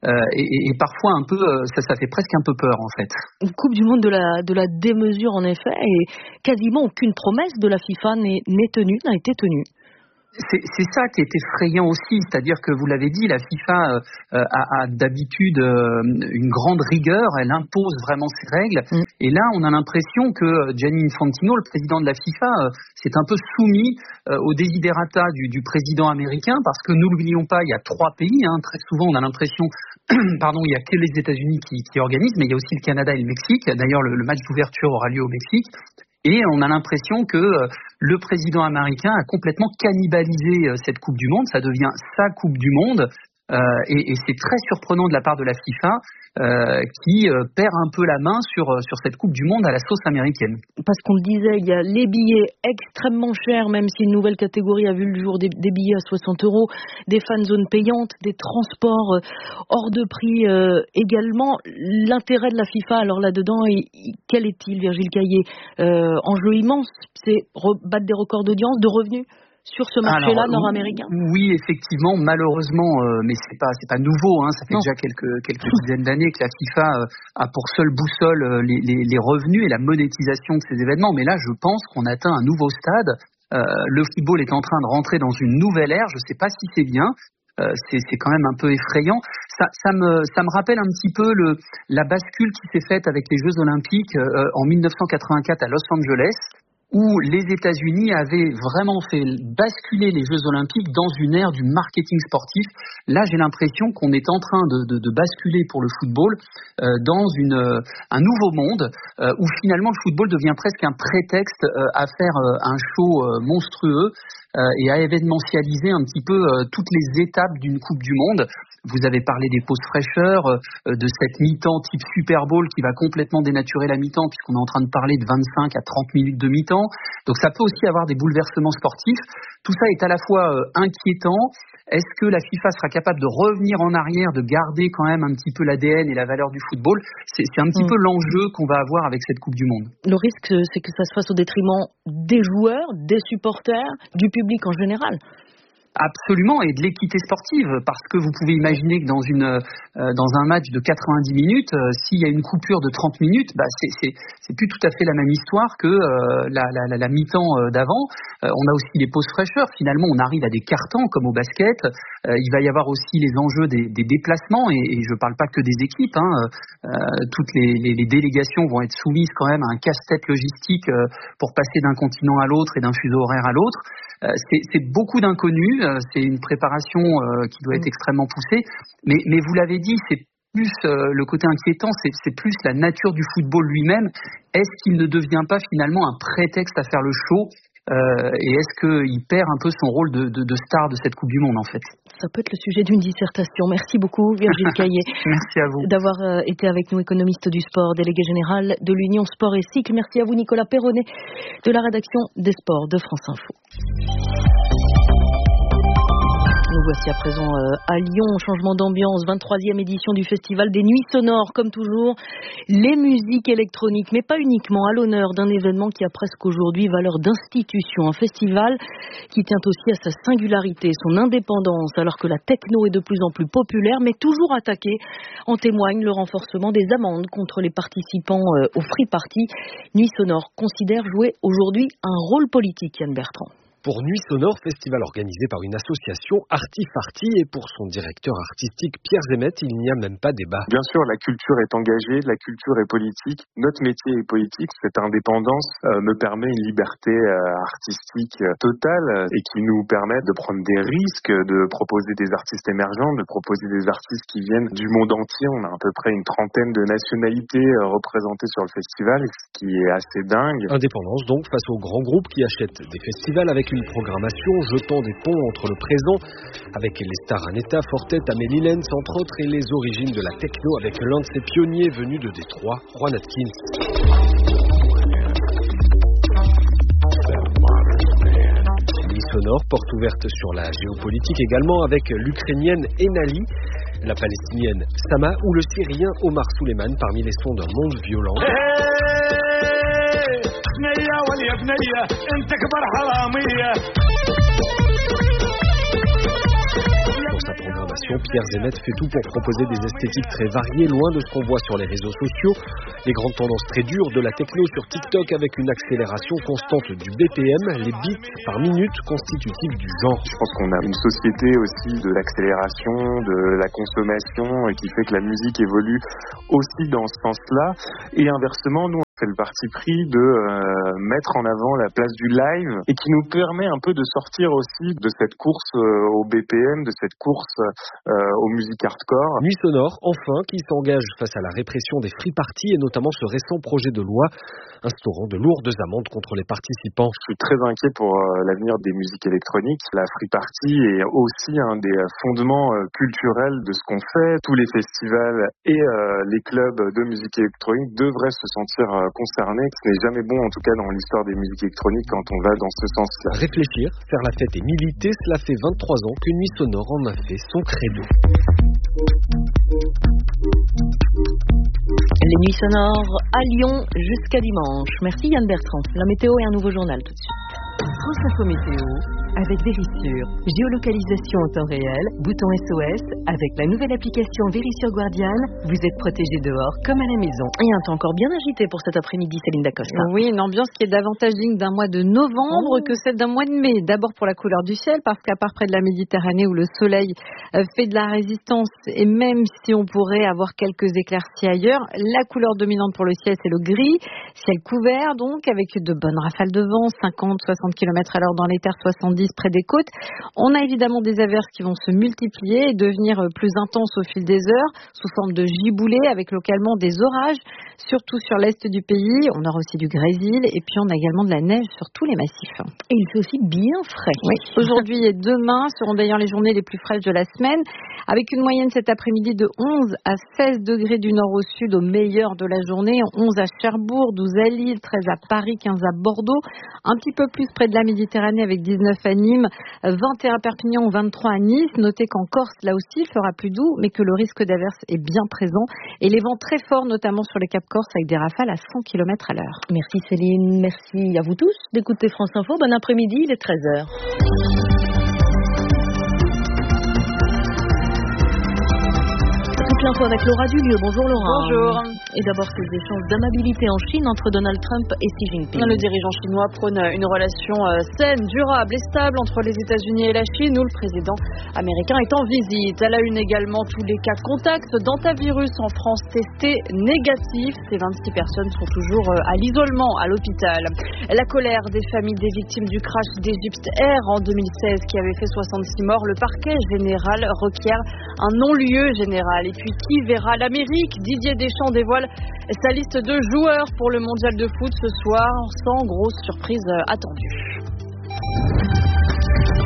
et parfois un peu, ça fait presque un peu peur en fait. Une Coupe du Monde de la démesure en effet, et quasiment aucune promesse de la FIFA n'a été tenue. C'est ça qui est effrayant aussi, c'est-à-dire que vous l'avez dit, la FIFA a d'habitude une grande rigueur, elle impose vraiment ses règles, et là on a l'impression que Gianni Infantino, le président de la FIFA, s'est un peu soumis aux desiderata du président américain, parce que nous l'oublions pas, il y a 3 pays, très souvent on a l'impression, il y a que les États-Unis qui organisent, mais il y a aussi le Canada et le Mexique. D'ailleurs le match d'ouverture aura lieu au Mexique. Et on a l'impression que le président américain a complètement cannibalisé cette Coupe du Monde. Ça devient sa Coupe du Monde. Et c'est très surprenant de la part de la FIFA qui perd un peu la main sur cette Coupe du Monde à la sauce américaine. Parce qu'on le disait, il y a les billets extrêmement chers, même si une nouvelle catégorie a vu le jour, des billets à 60 €, des fan zones payantes, des transports hors de prix également. L'intérêt de la FIFA, alors là-dedans, quel est-il, Virgile Caillé? Enjeu immense, c'est battre des records d'audience, de revenus sur ce marché-là nord-américain? Oui, effectivement, malheureusement, mais c'est pas nouveau. Ça fait déjà quelques dizaines d'années que la FIFA a pour seule boussole les revenus et la monétisation de ces événements. Mais là, je pense qu'on atteint un nouveau stade. Le football est en train de rentrer dans une nouvelle ère. Je ne sais pas si c'est bien. C'est quand même un peu effrayant. Ça me rappelle un petit peu la bascule qui s'est faite avec les Jeux Olympiques en 1984 à Los Angeles, où les États-Unis avaient vraiment fait basculer les Jeux Olympiques dans une ère du marketing sportif. Là, j'ai l'impression qu'on est en train de basculer pour le football dans un nouveau monde où finalement le football devient presque un prétexte à faire un show monstrueux et à événementialiser un petit peu toutes les étapes d'une Coupe du Monde. Vous avez parlé des pauses fraîcheurs, de cette mi-temps type Super Bowl qui va complètement dénaturer la mi-temps puisqu'on est en train de parler de 25 à 30 minutes de mi-temps. Donc ça peut aussi avoir des bouleversements sportifs. Tout ça est à la fois inquiétant. Est-ce que la FIFA sera capable de revenir en arrière, de garder quand même un petit peu l'ADN et la valeur du football? C'est un petit peu l'enjeu qu'on va avoir avec cette Coupe du Monde. Le risque, c'est que ça se fasse au détriment des joueurs, des supporters, du public en général. Absolument, et de l'équité sportive, parce que vous pouvez imaginer que dans un match de 90 minutes, s'il y a une coupure de 30 minutes, c'est plus tout à fait la même histoire que la mi-temps d'avant. On a aussi les pauses fraîcheurs. Finalement, on arrive à des cartons comme au basket. Il va y avoir aussi les enjeux des déplacements, et je parle pas que des équipes. Toutes les délégations vont être soumises quand même à un casse-tête logistique pour passer d'un continent à l'autre et d'un fuseau horaire à l'autre. C'est beaucoup d'inconnus, c'est une préparation qui doit être extrêmement poussée, mais vous l'avez dit, c'est plus le côté inquiétant, c'est plus la nature du football lui-même. Est-ce qu'il ne devient pas finalement un prétexte à faire le show et est-ce qu'il perd un peu son rôle de star de cette Coupe du Monde en fait? Ça peut être le sujet d'une dissertation. Merci beaucoup Virgile Caillé. Merci à vous. D'avoir été avec nous, économiste du sport, délégué général de l'Union Sport et Cycle. Merci à vous Nicolas Perronnet de la rédaction des sports de France Info. Nous voici à présent à Lyon, changement d'ambiance, 23e édition du Festival des Nuits Sonores. Comme toujours, les musiques électroniques, mais pas uniquement, à l'honneur d'un événement qui a presque aujourd'hui valeur d'institution. Un festival qui tient aussi à sa singularité, son indépendance, alors que la techno est de plus en plus populaire, mais toujours attaquée. En témoigne le renforcement des amendes contre les participants au Free Party. Nuits Sonores considère jouer aujourd'hui un rôle politique, Yann Bertrand. Pour Nuits Sonores, festival organisé par une association Artifarty, et pour son directeur artistique Pierre Zemet, il n'y a même pas débat. Bien sûr, la culture est engagée, la culture est politique, notre métier est politique. Cette indépendance me permet une liberté artistique totale et qui nous permet de prendre des risques, de proposer des artistes émergents, de proposer des artistes qui viennent du monde entier. On a à peu près une trentaine de nationalités représentées sur le festival, ce qui est assez dingue. Indépendance donc face aux grands groupes qui achètent des festivals avec une programmation jetant des ponts entre le présent avec les stars Aneta, Fortet, Amélie Lenz entre autres, et les origines de la techno avec l'un de ses pionniers venus de Détroit, Juan Atkins. Nuits Sonores, porte ouverte sur la géopolitique également avec l'Ukrainienne Enali, la Palestinienne Sama ou le Syrien Omar Suleiman parmi les sons d'un monde violent. Dans sa programmation, Pierre Zemet fait tout pour proposer des esthétiques très variées, loin de ce qu'on voit sur les réseaux sociaux. Les grandes tendances très dures de la techno sur TikTok avec une accélération constante du BPM, les beats par minute constitutifs du genre. Je pense qu'on a une société aussi de l'accélération, de la consommation, et qui fait que la musique évolue aussi dans ce sens-là. Et inversement, nous, c'est le parti pris de mettre en avant la place du live et qui nous permet un peu de sortir aussi de cette course au BPM, de cette course aux musiques hardcore. Nuits Sonores, enfin, qui s'engage face à la répression des free parties et notamment ce récent projet de loi instaurant de lourdes amendes contre les participants. Je suis très inquiet pour l'avenir des musiques électroniques. La free party est aussi un des fondements culturels de ce qu'on fait. Tous les festivals et les clubs de musique électronique devraient se sentir concernés. Ce n'est jamais bon, en tout cas dans l'histoire des musiques électroniques, quand on va dans ce sens-là. Réfléchir, faire la fête et militer, cela fait 23 ans que Nuits Sonores en a fait son credo. Les Nuits Sonores à Lyon jusqu'à dimanche. Merci Yann Bertrand. La météo et un nouveau journal tout de suite. France Info Météo avec Vérissure. Géolocalisation en temps réel, bouton SOS. Avec la nouvelle application Vérissure Guardian, vous êtes protégé dehors comme à la maison. Et un temps encore bien agité pour cet après-midi, Céline Dacosta. Oui, une ambiance qui est davantage digne d'un mois de novembre que celle d'un mois de mai. D'abord pour la couleur du ciel, parce qu'à part près de la Méditerranée où le soleil fait de la résistance, et même si on pourrait avoir quelques éclaircies ailleurs, la couleur dominante pour le ciel, c'est le gris. Ciel couvert donc, avec de bonnes rafales de vent, 50-60 km/h dans les terres, 70 près des côtes. On a évidemment des averses qui vont se multiplier et devenir plus intenses au fil des heures, sous forme de giboulées, avec localement des orages, surtout sur l'est du pays. On aura aussi du grésil et puis on a également de la neige sur tous les massifs. Et il fait aussi bien frais. Oui. Aujourd'hui et demain seront d'ailleurs les journées les plus fraîches de la semaine, avec une moyenne cet après-midi de 11 à 16 degrés du nord au sud au meilleur de la journée, 11 à Cherbourg, 12 à Lille, 13 à Paris, 15 à Bordeaux, un petit peu plus près de la Méditerranée avec 19 à Nîmes, 21 à Perpignan, 23 à Nice. Notez qu'en Corse, là aussi, il fera plus doux, mais que le risque d'averse est bien présent. Et les vents très forts, notamment sur les Cap Corse, avec des rafales à 100 km à l'heure. Merci Céline, merci à vous tous d'écouter France Info. Bon après-midi, il est 13h. L'info avec Laura Dulieu. Bonjour Laura. Bonjour. Et d'abord ces échanges d'amabilité en Chine entre Donald Trump et Xi Jinping. Le dirigeant chinois prône une relation saine, durable et stable entre les États-Unis et la Chine, où le président américain est en visite. Elle a une également tous les cas contacts d'antavirus en France testés négatifs. Ces 26 personnes sont toujours à l'isolement à l'hôpital. La colère des familles des victimes du crash d'Egypt Air en 2016 qui avait fait 66 morts. Le parquet général requiert un non-lieu général. Et puis qui verra l'Amérique? Didier Deschamps dévoile sa liste de joueurs pour le mondial de foot ce soir, sans grosse surprise attendue.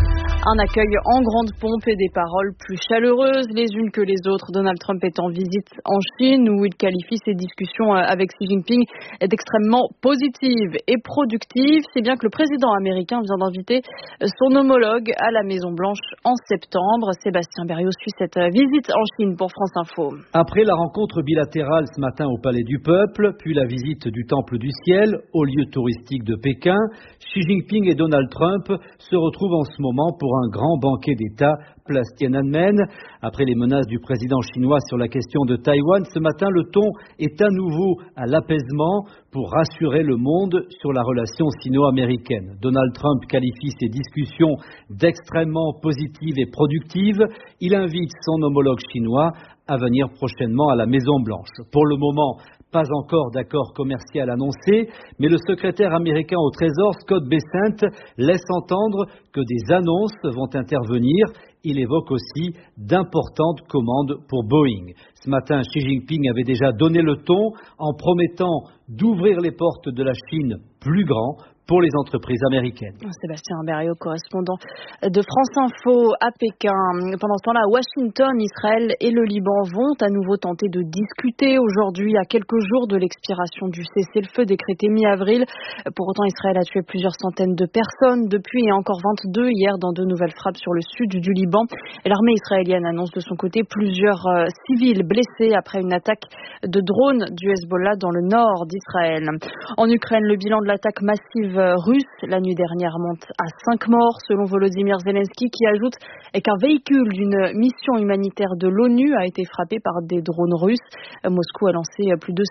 Un accueil en grande pompe et des paroles plus chaleureuses les unes que les autres. Donald Trump est en visite en Chine où il qualifie ses discussions avec Xi Jinping d'extrêmement positives et productives. C'est bien que le président américain vient d'inviter son homologue à la Maison-Blanche en septembre. Sébastien Berriot suit cette visite en Chine pour France Info. Après la rencontre bilatérale ce matin au Palais du Peuple, puis la visite du Temple du Ciel, au lieu touristique de Pékin, Xi Jinping et Donald Trump se retrouvent en ce moment pour un grand banquet d'État place Tiananmen. Après les menaces du président chinois sur la question de Taïwan, ce matin, le ton est à nouveau à l'apaisement pour rassurer le monde sur la relation sino-américaine. Donald Trump qualifie ces discussions d'extrêmement positives et productives. Il invite son homologue chinois à venir prochainement à la Maison-Blanche. Pour le moment, pas encore d'accord commercial annoncé, mais le secrétaire américain au Trésor, Scott Bessent, laisse entendre que des annonces vont intervenir. Il évoque aussi d'importantes commandes pour Boeing. Ce matin, Xi Jinping avait déjà donné le ton en promettant d'ouvrir les portes de la Chine plus grand pour les entreprises américaines. Sébastien Berriot, correspondant de France Info à Pékin. Pendant ce temps-là, à Washington, Israël et le Liban vont à nouveau tenter de discuter aujourd'hui, à quelques jours de l'expiration du cessez-le-feu décrété mi-avril. Pour autant, Israël a tué plusieurs centaines de personnes depuis et encore 22 hier dans de nouvelles frappes sur le sud du Liban. Et l'armée israélienne annonce de son côté plusieurs civils blessés après une attaque de drones du Hezbollah dans le nord d'Israël. En Ukraine, le bilan de l'attaque massive russe la nuit dernière monte à 5 morts selon Volodymyr Zelensky qui ajoute qu'un véhicule d'une mission humanitaire de l'ONU a été frappé par des drones russes. Moscou a lancé plus de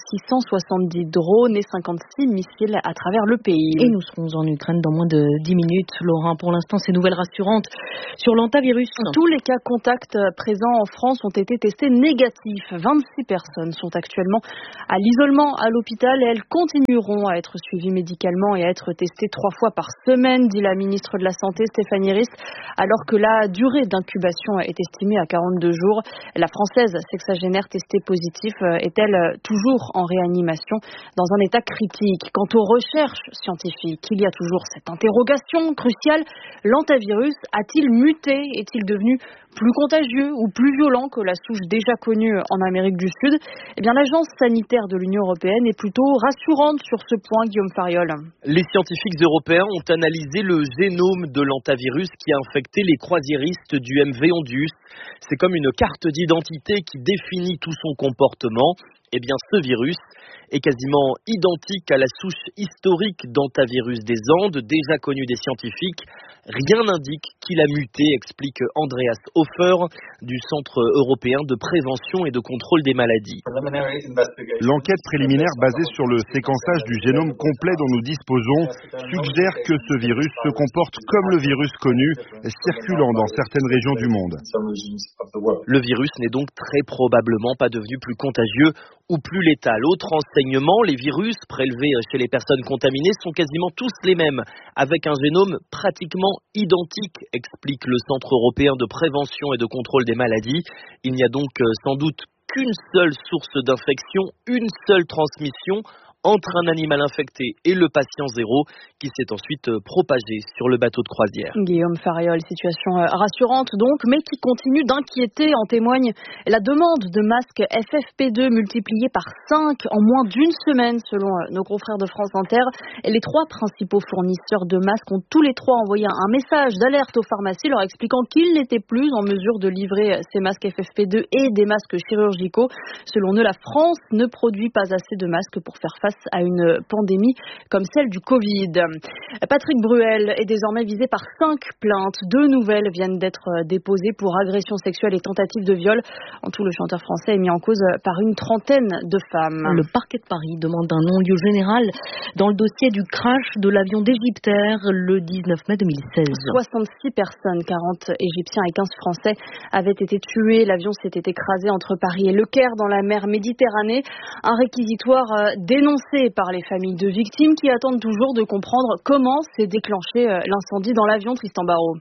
670 drones et 56 missiles à travers le pays. Et nous serons en Ukraine dans moins de 10 minutes. Laurent, pour l'instant, ces nouvelles rassurantes sur l'hantavirus. Tous les cas contacts présents en France ont été testés négatifs. 26 personnes sont actuellement à l'isolement à l'hôpital et elles continueront à être suivies médicalement et à être testées 3 fois par semaine, dit la ministre de la Santé Stéphanie Rist, alors que la durée d'incubation est estimée à 42 jours. La Française sexagénaire testée positive est-elle toujours en réanimation dans un état critique? Quant aux recherches scientifiques, il y a toujours cette interrogation cruciale. L'hantavirus a-t-il muté? Est-il devenu plus contagieux ou plus violent que la souche déjà connue en Amérique du Sud? Eh bien, l'agence sanitaire de l'Union européenne est plutôt rassurante sur ce point, Guillaume Fariol. Les scientifiques européens ont analysé le génome de l'hantavirus qui a infecté les croisiéristes du MV Ondius. C'est comme une carte d'identité qui définit tout son comportement. Eh bien, ce virus est quasiment identique à la souche historique d'hantavirus des Andes, déjà connue des scientifiques. Rien n'indique qu'il a muté, explique Andreas Hofer du Centre européen de prévention et de contrôle des maladies. L'enquête préliminaire basée sur le séquençage du génome complet dont nous disposons suggère que ce virus se comporte comme le virus connu, circulant dans certaines régions du monde. Le virus n'est donc très probablement pas devenu plus contagieux ou plus létal. Autre enseignement, les virus prélevés chez les personnes contaminées sont quasiment tous les mêmes, avec un génome pratiquement identique, explique le Centre européen de prévention et de contrôle des maladies. Il n'y a donc sans doute qu'une seule source d'infection, une seule transmission entre un animal infecté et le patient zéro qui s'est ensuite propagé sur le bateau de croisière. Guillaume Fariol, situation rassurante donc, mais qui continue d'inquiéter. En témoigne la demande de masques FFP2 multipliée par 5 en moins d'une semaine selon nos confrères de France Inter. Et les 3 principaux fournisseurs de masques ont tous les 3 envoyé un message d'alerte aux pharmacies leur expliquant qu'ils n'étaient plus en mesure de livrer ces masques FFP2 et des masques chirurgicaux. Selon eux, la France ne produit pas assez de masques pour faire face à une pandémie comme celle du Covid. Patrick Bruel est désormais visé par 5 plaintes. 2 nouvelles viennent d'être déposées pour agression sexuelle et tentative de viol. En tout, le chanteur français est mis en cause par une trentaine de femmes. Le parquet de Paris demande un non-lieu général dans le dossier du crash de l'avion d'Égyptair le 19 mai 2016. 66 personnes, 40 Égyptiens et 15 Français avaient été tués. L'avion s'était écrasé entre Paris et Le Caire dans la mer Méditerranée. Un réquisitoire dénoncé par les familles de victimes qui attendent toujours de comprendre comment s'est déclenché l'incendie dans l'avion, Tristan Barraud.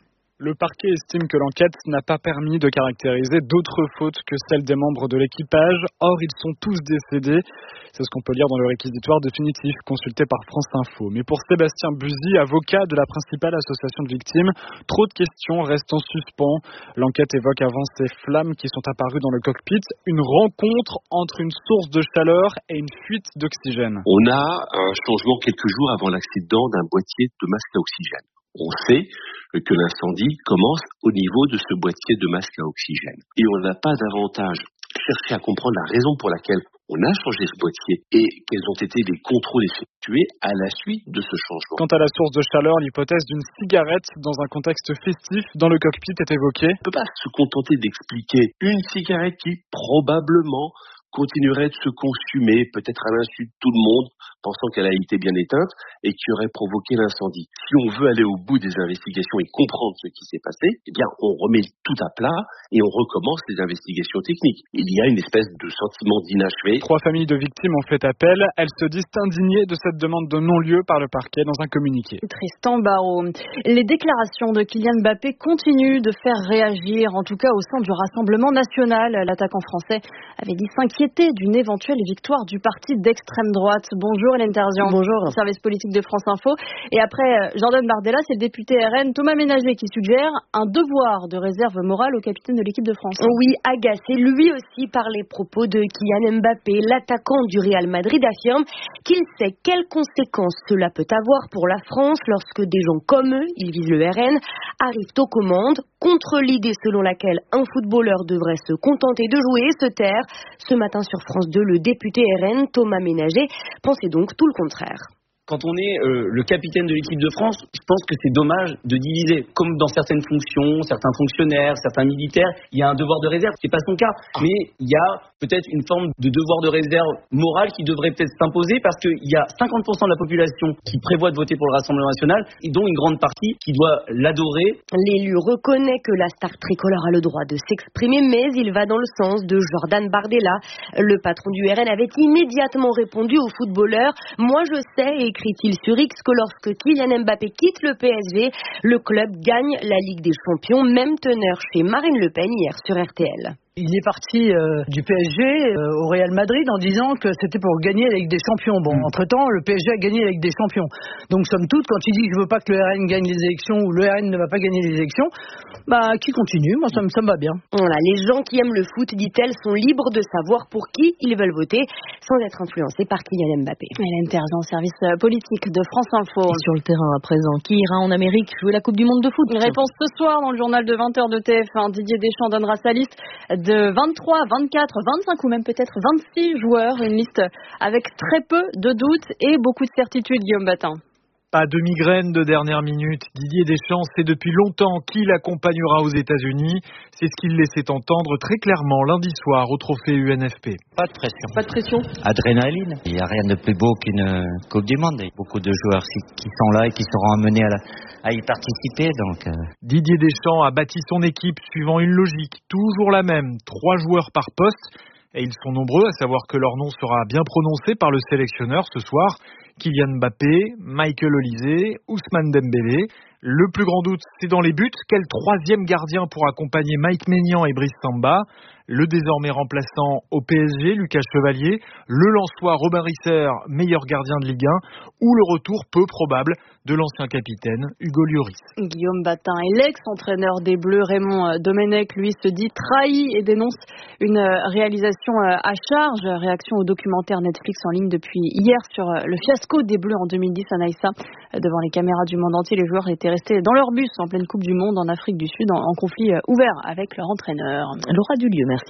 Le parquet estime que l'enquête n'a pas permis de caractériser d'autres fautes que celles des membres de l'équipage. Or, ils sont tous décédés. C'est ce qu'on peut lire dans le réquisitoire définitif consulté par France Info. Mais pour Sébastien Buzy, avocat de la principale association de victimes, trop de questions restent en suspens. L'enquête évoque avant ces flammes qui sont apparues dans le cockpit une rencontre entre une source de chaleur et une fuite d'oxygène. On a un changement quelques jours avant l'accident d'un boîtier de masque à oxygène. On sait que l'incendie commence au niveau de ce boîtier de masque à oxygène. Et on n'a pas davantage cherché à comprendre la raison pour laquelle on a changé ce boîtier et quels ont été les contrôles effectués à la suite de ce changement. Quant à la source de chaleur, l'hypothèse d'une cigarette dans un contexte festif dans le cockpit est évoquée. On ne peut pas se contenter d'expliquer une cigarette qui probablement continuerait de se consumer, peut-être à l'insu de tout le monde, pensant qu'elle a été bien éteinte et qui aurait provoqué l'incendie. Si on veut aller au bout des investigations et comprendre ce qui s'est passé, eh bien, on remet tout à plat et on recommence les investigations techniques. Il y a une espèce de sentiment d'inachevé. 3 familles de victimes ont fait appel. Elles se disent indignées de cette demande de non-lieu par le parquet dans un communiqué. Tristan Barraud. Les déclarations de Kylian Mbappé continuent de faire réagir, en tout cas au sein du Rassemblement national. L'attaquant français avait dit s'inquiéter d'une éventuelle victoire du parti d'extrême droite. Bonjour Hélène Terzian. Bonjour. Service politique de France Info. Et après Jordan Bardella, c'est le député RN Thomas Ménager qui suggère un devoir de réserve morale au capitaine de l'équipe de France. Oui, agacé lui aussi par les propos de Kylian Mbappé, l'attaquant du Real Madrid affirme qu'il sait quelles conséquences cela peut avoir pour la France lorsque des gens comme eux, ils visent le RN, arrivent aux commandes, contre l'idée selon laquelle un footballeur devrait se contenter de jouer et se taire. Ce matin sur France 2, le député RN, Thomas Ménager, pensait donc tout le contraire. Quand on est le capitaine de l'équipe de France, je pense que c'est dommage de diviser. Comme dans certaines fonctions, certains fonctionnaires, certains militaires, il y a un devoir de réserve. C'est pas son cas, mais il y a peut-être une forme de devoir de réserve morale qui devrait peut-être s'imposer parce qu'il y a 50% de la population qui prévoit de voter pour le Rassemblement national et dont une grande partie qui doit l'adorer. L'élu reconnaît que la star tricolore a le droit de s'exprimer, mais il va dans le sens de Jordan Bardella. Le patron du RN avait immédiatement répondu aux footballeurs « Moi je sais », écrit-il sur X, que lorsque Kylian Mbappé quitte le PSG, le club gagne la Ligue des Champions, même teneur chez Marine Le Pen hier sur RTL. Il est parti du PSG au Real Madrid en disant que c'était pour gagner la Ligue des Champions. Bon, entre-temps, le PSG a gagné la Ligue des Champions. Donc, somme toute, quand il dit que je veux pas que le RN gagne les élections ou le RN ne va pas gagner les élections, bah, qui continue. Moi, ça me va bien. Voilà, les gens qui aiment le foot, dit-elle, sont libres de savoir pour qui ils veulent voter sans être influencés par Kylian Mbappé. Hélène Terzian, service politique de France Info. Et sur le terrain à présent, qui ira en Amérique jouer la Coupe du Monde de foot? Une réponse ce soir dans le journal de 20h de TF1. Didier Deschamps donnera sa liste de 23, 24, 25 ou même peut-être 26 joueurs. Une liste avec très peu de doutes et beaucoup de certitudes, Guillaume Batin. Pas de migraine de dernière minute. Didier Deschamps sait depuis longtemps qui l'accompagnera aux États-Unis. C'est ce qu'il laissait entendre très clairement lundi soir au trophée UNFP. Pas de pression. Pas de pression. Adrénaline. Il n'y a rien de plus beau qu'une Coupe du Monde. Il y a beaucoup de joueurs qui sont là et qui seront amenés à y participer. Donc, Didier Deschamps a bâti son équipe suivant une logique toujours la même. 3 joueurs par poste. Et ils sont nombreux, à savoir que leur nom sera bien prononcé par le sélectionneur ce soir. Kylian Mbappé, Michael Olise, Ousmane Dembélé. Le plus grand doute, c'est dans les buts. Quel 3e gardien pour accompagner Mike Maignan et Brice Samba? Le désormais remplaçant au PSG, Lucas Chevalier. Le Lensois Robin Risser, meilleur gardien de Ligue 1. Ou le retour peu probable de l'ancien capitaine Hugo Lloris. Guillaume Batin et l'ex-entraîneur des Bleus, Raymond Domenech, lui se dit trahi et dénonce une réalisation à charge. Réaction au documentaire Netflix en ligne depuis hier sur le fiasco des Bleus en 2010 à Naïssa. Devant les caméras du monde entier, les joueurs étaient restés dans leur bus en pleine Coupe du Monde en Afrique du Sud en conflit ouvert avec leur entraîneur. Laura Dulieu, merci.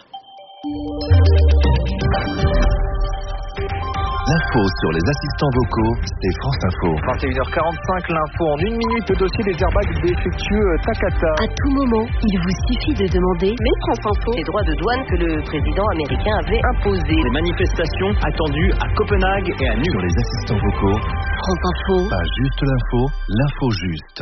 L'info sur les assistants vocaux, c'est France Info. 21h45, l'info en 1 minute, le dossier des airbags défectueux Takata. À tout moment, il vous suffit de demander, mais France Info, les droits de douane que le président américain avait imposés. Les manifestations attendues à Copenhague et à Nuuk. Sur les assistants vocaux, France Info. Pas juste l'info, l'info juste.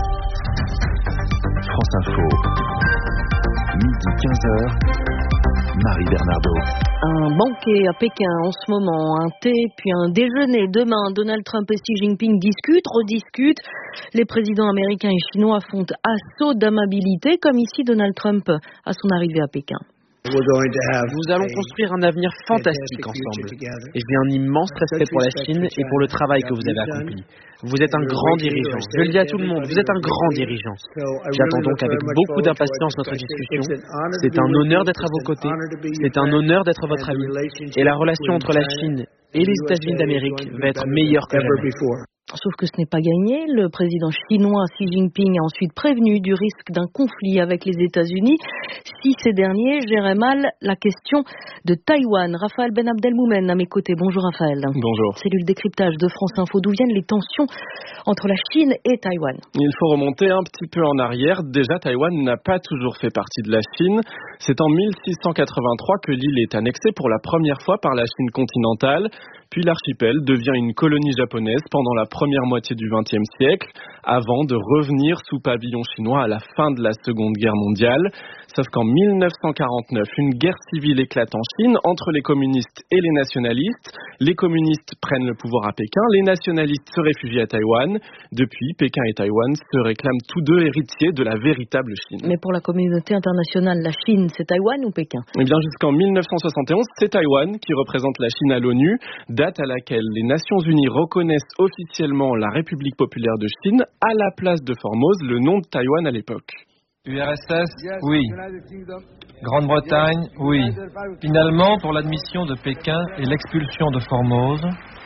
France Info, midi 15h. Marie Bernardo. Un banquet à Pékin en ce moment, un thé puis un déjeuner. Demain, Donald Trump et Xi Jinping discutent, rediscutent. Les présidents américains et chinois font assaut d'amabilité, comme ici Donald Trump à son arrivée à Pékin. Nous allons construire un avenir fantastique ensemble. Et j'ai un immense respect pour la Chine et pour le travail que vous avez accompli. Vous êtes un grand dirigeant. Je le dis à tout le monde, vous êtes un grand dirigeant. J'attends donc avec beaucoup d'impatience notre discussion. C'est un honneur d'être à vos côtés. C'est un honneur d'être votre ami. Et la relation entre la Chine et les États-Unis d'Amérique va être meilleure que jamais. Sauf que ce n'est pas gagné. Le président chinois Xi Jinping a ensuite prévenu du risque d'un conflit avec les États-Unis si ces derniers géraient mal la question de Taïwan. Raphaël Ben Abdelmoumen à mes côtés. Bonjour Raphaël. Bonjour. Cellule décryptage de France Info. D'où viennent les tensions entre la Chine et Taïwan? Il faut remonter un petit peu en arrière. Déjà, Taïwan n'a pas toujours fait partie de la Chine. C'est en 1683 que l'île est annexée pour la première fois par la Chine continentale. Puis l'archipel devient une colonie japonaise pendant la première moitié du XXe siècle, avant de revenir sous pavillon chinois à la fin de la Seconde Guerre mondiale. Sauf qu'en 1949, une guerre civile éclate en Chine entre les communistes et les nationalistes. Les communistes prennent le pouvoir à Pékin, les nationalistes se réfugient à Taïwan. Depuis, Pékin et Taïwan se réclament tous deux héritiers de la véritable Chine. Mais pour la communauté internationale, la Chine, c'est Taïwan ou Pékin? Eh bien, jusqu'en 1971, c'est Taïwan qui représente la Chine à l'ONU, date à laquelle les Nations Unies reconnaissent officiellement la République populaire de Chine à la place de Formose, le nom de Taïwan à l'époque. URSS, oui. Grande-Bretagne, oui. Finalement, pour l'admission de Pékin et l'expulsion de Formose,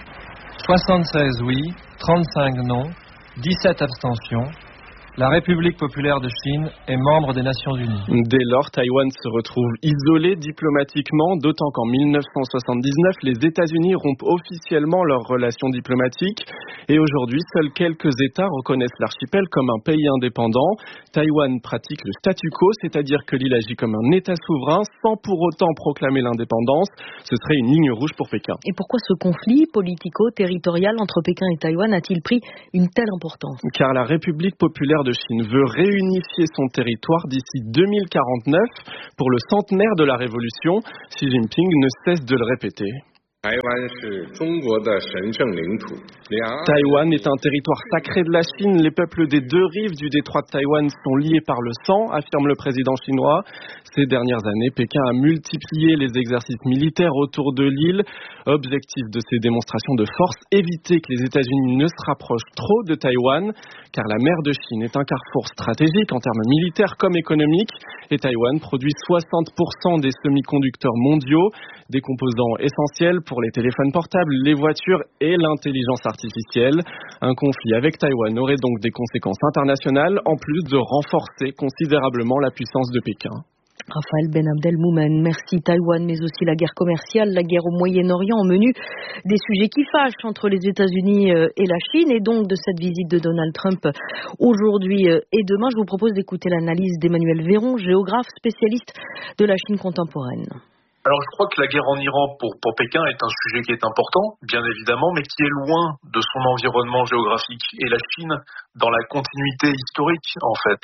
76 oui, 35 non, 17 abstentions. La République populaire de Chine est membre des Nations Unies. Dès lors, Taïwan se retrouve isolé diplomatiquement, d'autant qu'en 1979, les États-Unis rompent officiellement leurs relations diplomatiques. Et aujourd'hui, seuls quelques États reconnaissent l'archipel comme un pays indépendant. Taïwan pratique le statu quo, c'est-à-dire que l'île agit comme un État souverain sans pour autant proclamer l'indépendance. Ce serait une ligne rouge pour Pékin. Et pourquoi ce conflit politico-territorial entre Pékin et Taïwan a-t-il pris une telle importance? Car la République populaire de Chine veut réunifier son territoire d'ici 2049 pour le centenaire de la Révolution. Xi Jinping ne cesse de le répéter. Taïwan est un territoire sacré de la Chine. Les peuples des deux rives du détroit de Taïwan sont liés par le sang, affirme le président chinois. Ces dernières années, Pékin a multiplié les exercices militaires autour de l'île. Objectif de ces démonstrations de force, éviter que les États-Unis ne se rapprochent trop de Taïwan, car la mer de Chine est un carrefour stratégique en termes militaires comme économiques, et Taïwan produit 60% des semi-conducteurs mondiaux, des composants essentiels pour les téléphones portables, les voitures et l'intelligence artificielle. Un conflit avec Taïwan aurait donc des conséquences internationales, en plus de renforcer considérablement la puissance de Pékin. Raphaël Ben Abdelmoumen, merci. Taïwan, mais aussi la guerre commerciale, la guerre au Moyen-Orient au menu des sujets qui fâchent entre les États-Unis et la Chine, et donc de cette visite de Donald Trump aujourd'hui et demain. Je vous propose d'écouter l'analyse d'Emmanuel Véron, géographe spécialiste de la Chine contemporaine. Alors je crois que la guerre en Iran pour Pékin est un sujet qui est important, bien évidemment, mais qui est loin de son environnement géographique. Et la Chine, dans la continuité historique, en fait,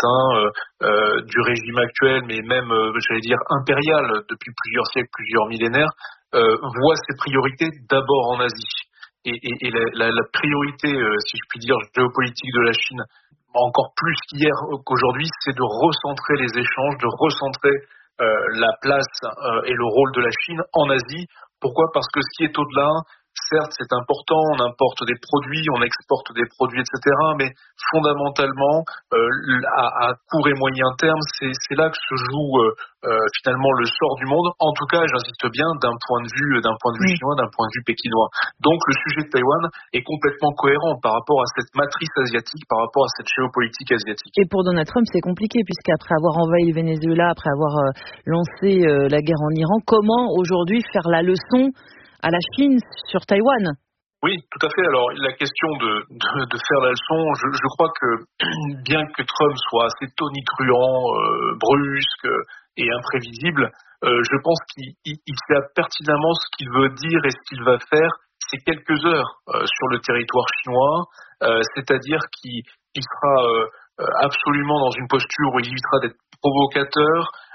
du régime actuel, mais même, j'allais dire, impérial, depuis plusieurs siècles, plusieurs millénaires, voit ses priorités d'abord en Asie. Et la priorité, si je puis dire, géopolitique de la Chine, encore plus qu'hier qu'aujourd'hui, c'est de recentrer les échanges, de recentrer la place et le rôle de la Chine en Asie. Pourquoi ? Parce que ce qui est au-delà, certes c'est important, on importe des produits, on exporte des produits, etc. Mais fondamentalement, à court et moyen terme, c'est là que se joue finalement le sort du monde. En tout cas, j'insiste bien, d'un point de vue chinois, d'un point de vue pékinois. Donc le sujet de Taïwan est complètement cohérent par rapport à cette matrice asiatique, par rapport à cette géopolitique asiatique. Et pour Donald Trump, c'est compliqué, puisqu'après avoir envahi le Venezuela, après avoir lancé la guerre en Iran, comment aujourd'hui faire la leçon à la Chine sur Taïwan? Oui, tout à fait. Alors, la question de faire la leçon, je crois que bien que Trump soit assez tonitruant, brusque et imprévisible, je pense qu'il sait pertinemment ce qu'il veut dire et ce qu'il va faire ces quelques heures sur le territoire chinois, c'est-à-dire qu'il sera absolument dans une posture où il évitera d'être provocateur,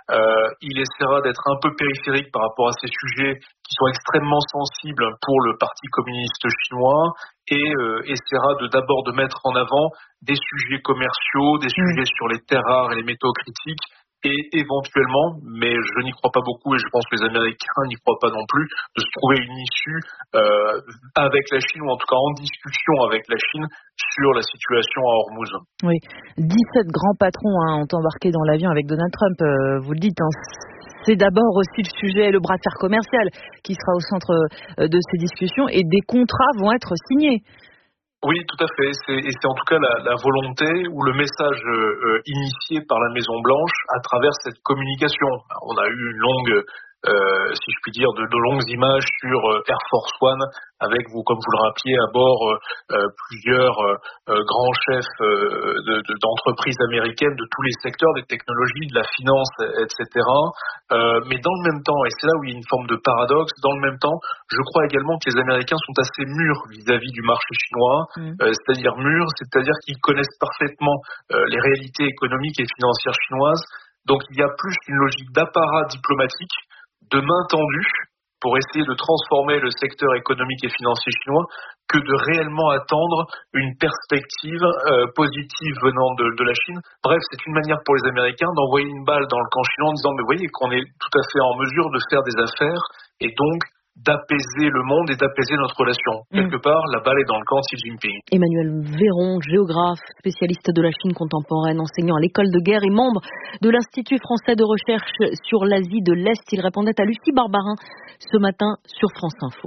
il essaiera d'être un peu périphérique par rapport à ces sujets qui sont extrêmement sensibles pour le Parti communiste chinois et essaiera d'abord de mettre en avant des sujets commerciaux, des sujets sur les terres rares et les métaux critiques, et éventuellement, mais je n'y crois pas beaucoup et je pense que les Américains n'y croient pas non plus, de se trouver une issue avec la Chine, ou en tout cas en discussion avec la Chine sur la situation à Hormuz. Oui, 17 grands patrons ont embarqué dans l'avion avec Donald Trump, vous le dites. C'est d'abord aussi le sujet, le bras de fer commercial qui sera au centre de ces discussions, et des contrats vont être signés. Oui, tout à fait. C'est en tout cas la volonté ou le message initié par la Maison-Blanche à travers cette communication. On a eu une longue, si je puis dire, de longues images sur Air Force One, avec, comme vous le rappeliez, à bord plusieurs grands chefs d'entreprises américaines de tous les secteurs, des technologies, de la finance, etc. Mais dans le même temps, et c'est là où il y a une forme de paradoxe, dans le même temps, je crois également que les Américains sont assez mûrs vis-à-vis du marché chinois, c'est-à-dire mûrs, c'est-à-dire qu'ils connaissent parfaitement les réalités économiques et financières chinoises. Donc il y a plus une logique d'apparat diplomatique, de main tendue, pour essayer de transformer le secteur économique et financier chinois, que de réellement attendre une perspective positive venant de la Chine. Bref, c'est une manière pour les Américains d'envoyer une balle dans le camp chinois en disant « mais vous voyez qu'on est tout à fait en mesure de faire des affaires et donc d'apaiser le monde et d'apaiser notre relation. » Quelque part, la balle est dans le camp de Xi Jinping. Emmanuel Véron, géographe, spécialiste de la Chine contemporaine, enseignant à l'école de guerre et membre de l'Institut français de recherche sur l'Asie de l'Est. Il répondait à Lucie Barbarin ce matin sur France Info.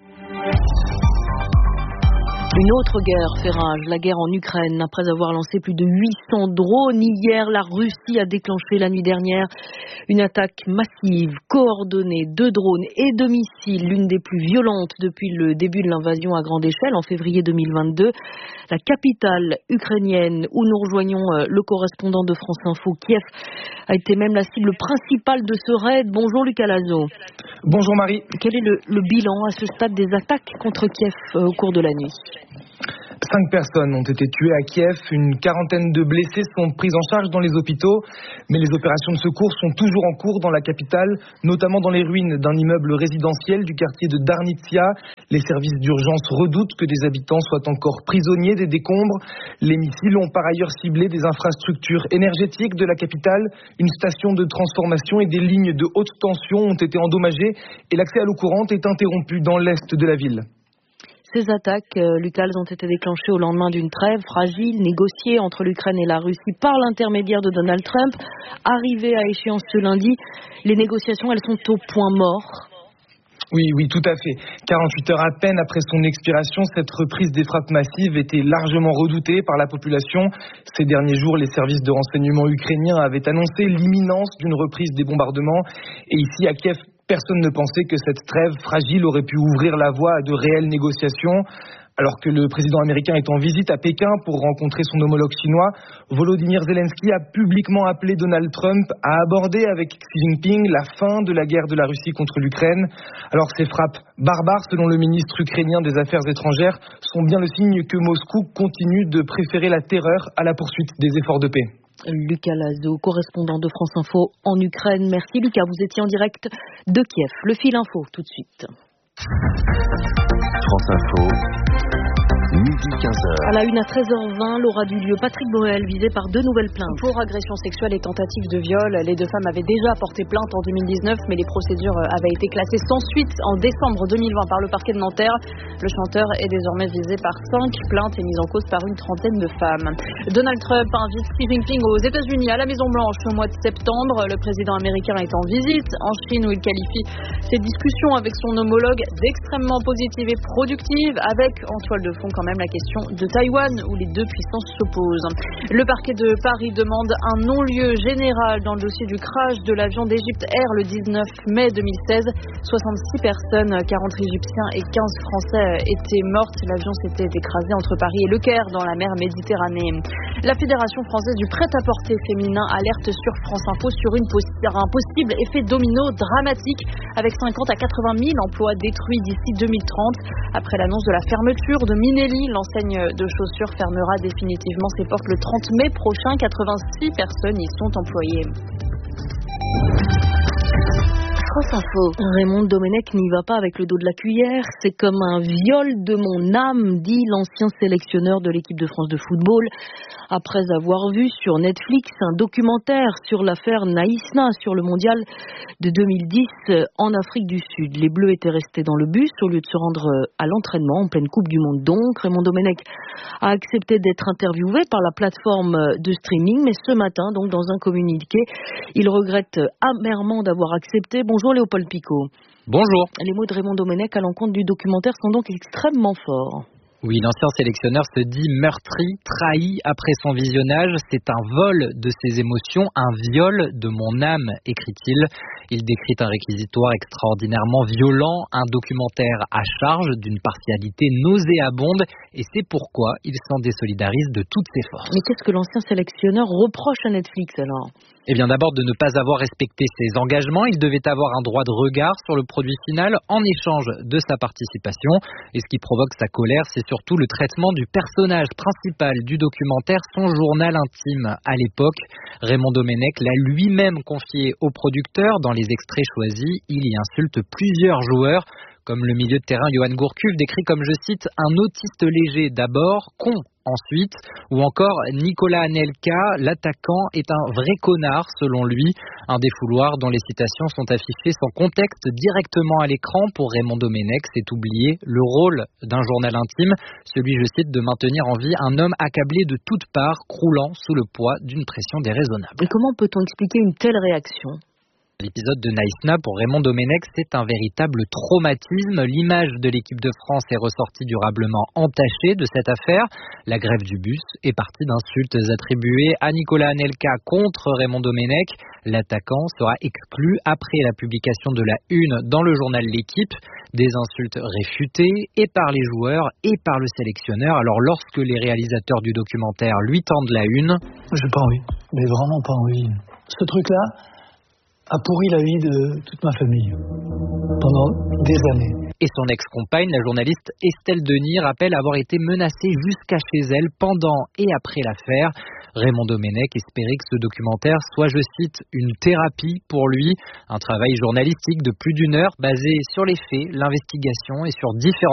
Une autre guerre fait rage, la guerre en Ukraine. Après avoir lancé plus de 800 drones hier, la Russie a déclenché la nuit dernière une attaque massive, coordonnée de drones et de missiles, l'une des plus violentes depuis le début de l'invasion à grande échelle en février 2022. La capitale ukrainienne, où nous rejoignons le correspondant de France Info, Kiev, a été même la cible principale de ce raid. Bonjour Lucas Lazo. Bonjour Marie. Quel est le bilan à ce stade des attaques contre Kiev au cours de la nuit ? 5 personnes ont été tuées à Kiev, une quarantaine de blessés sont pris en charge dans les hôpitaux, mais les opérations de secours sont toujours en cours dans la capitale, notamment dans les ruines d'un immeuble résidentiel du quartier de Darnitsia. Les services d'urgence redoutent que des habitants soient encore prisonniers des décombres. Les missiles ont par ailleurs ciblé des infrastructures énergétiques de la capitale. Une station de transformation et des lignes de haute tension ont été endommagées et l'accès à l'eau courante est interrompu dans l'est de la ville. Ces attaques, Lucas, ont été déclenchées au lendemain d'une trêve fragile, négociée entre l'Ukraine et la Russie par l'intermédiaire de Donald Trump. Arrivée à échéance ce lundi, les négociations, elles sont au point mort. Oui, tout à fait. 48 heures à peine après son expiration, cette reprise des frappes massives était largement redoutée par la population. Ces derniers jours, les services de renseignement ukrainiens avaient annoncé l'imminence d'une reprise des bombardements. Et ici, à Kiev, personne ne pensait que cette trêve fragile aurait pu ouvrir la voie à de réelles négociations. Alors que le président américain est en visite à Pékin pour rencontrer son homologue chinois, Volodymyr Zelensky a publiquement appelé Donald Trump à aborder avec Xi Jinping la fin de la guerre de la Russie contre l'Ukraine. Alors ces frappes barbares, selon le ministre ukrainien des Affaires étrangères, sont bien le signe que Moscou continue de préférer la terreur à la poursuite des efforts de paix. Lucas Lazo, correspondant de France Info en Ukraine. Merci Lucas, vous étiez en direct de Kiev. Le fil info tout de suite. France Info. Midi 15h. À la une à 13h20, l'aura du lieu. Patrick Bruel visé par 2 nouvelles plaintes. Pour agression sexuelle et tentative de viol, les 2 femmes avaient déjà porté plainte en 2019, mais les procédures avaient été classées sans suite en décembre 2020 par le parquet de Nanterre. Le chanteur est désormais visé par 5 plaintes et mis en cause par une trentaine de femmes. Donald Trump invite Xi Jinping aux États-Unis à la Maison-Blanche au mois de septembre. Le président américain est en visite en Chine où il qualifie ses discussions avec son homologue d'extrêmement positives et productives, avec en toile de fond quand même la question de Taïwan où les 2 puissances s'opposent. Le parquet de Paris demande un non-lieu général dans le dossier du crash de l'avion d'Egypte Air le 19 mai 2016. 66 personnes, 40 Égyptiens et 15 Français étaient mortes. L'avion s'était écrasé entre Paris et Le Caire dans la mer Méditerranée. La Fédération française du prêt-à-porter féminin alerte sur France Info sur un possible effet domino dramatique avec 50 à 80 000 emplois détruits d'ici 2030. Après l'annonce de la fermeture de Minelli, l'enseigne de chaussures fermera définitivement ses portes le 30 mai prochain. 86 personnes y sont employées. France Info. Raymond Domenech n'y va pas avec le dos de la cuillère. C'est comme un viol de mon âme, dit l'ancien sélectionneur de l'équipe de France de football, après avoir vu sur Netflix un documentaire sur l'affaire Naïsna sur le mondial de 2010 en Afrique du Sud. Les Bleus étaient restés dans le bus au lieu de se rendre à l'entraînement en pleine Coupe du Monde. Donc, Raymond Domenech a accepté d'être interviewé par la plateforme de streaming, mais ce matin, donc dans un communiqué, il regrette amèrement d'avoir accepté. Bonjour Léopold Picot. Bonjour. Les mots de Raymond Domenech à l'encontre du documentaire sont donc extrêmement forts. Oui, l'ancien sélectionneur se dit meurtri, trahi après son visionnage. C'est un vol de ses émotions, un viol de mon âme, écrit-il. Il décrit un réquisitoire extraordinairement violent, un documentaire à charge d'une partialité nauséabonde, et c'est pourquoi il s'en désolidarise de toutes ses forces. Mais qu'est-ce que l'ancien sélectionneur reproche à Netflix alors ? Eh bien d'abord de ne pas avoir respecté ses engagements. Il devait avoir un droit de regard sur le produit final en échange de sa participation. Et ce qui provoque sa colère, c'est surtout le traitement du personnage principal du documentaire, son journal intime à l'époque. Raymond Domenech l'a lui-même confié au producteur. Dans les extraits choisis, il y insulte plusieurs joueurs, comme le milieu de terrain Yoann Gourcuff, décrit comme, je cite, un autiste léger d'abord, con ensuite, ou encore Nicolas Anelka, l'attaquant est un vrai connard selon lui, un défouloir dont les citations sont affichées sans contexte directement à l'écran. Pour Raymond Domenech, c'est oublier le rôle d'un journal intime, celui, je cite, de maintenir en vie un homme accablé de toutes parts, croulant sous le poids d'une pression déraisonnable. Et comment peut-on expliquer une telle réaction ? L'épisode de Naïsna pour Raymond Domenech, c'est un véritable traumatisme. L'image de l'équipe de France est ressortie durablement entachée de cette affaire. La grève du bus est partie d'insultes attribuées à Nicolas Anelka contre Raymond Domenech. L'attaquant sera exclu après la publication de la une dans le journal L'Équipe. Des insultes réfutées et par les joueurs et par le sélectionneur. Alors lorsque les réalisateurs du documentaire lui tendent la une... J'ai pas envie, mais vraiment pas envie. Ce truc-là a pourri la vie de toute ma famille pendant des années. Et son ex-compagne, la journaliste Estelle Denis, rappelle avoir été menacée jusqu'à chez elle pendant et après l'affaire. Raymond Domenech espérait que ce documentaire soit, je cite, une thérapie pour lui, un travail journalistique de plus d'1 heure basé sur les faits, l'investigation et sur différents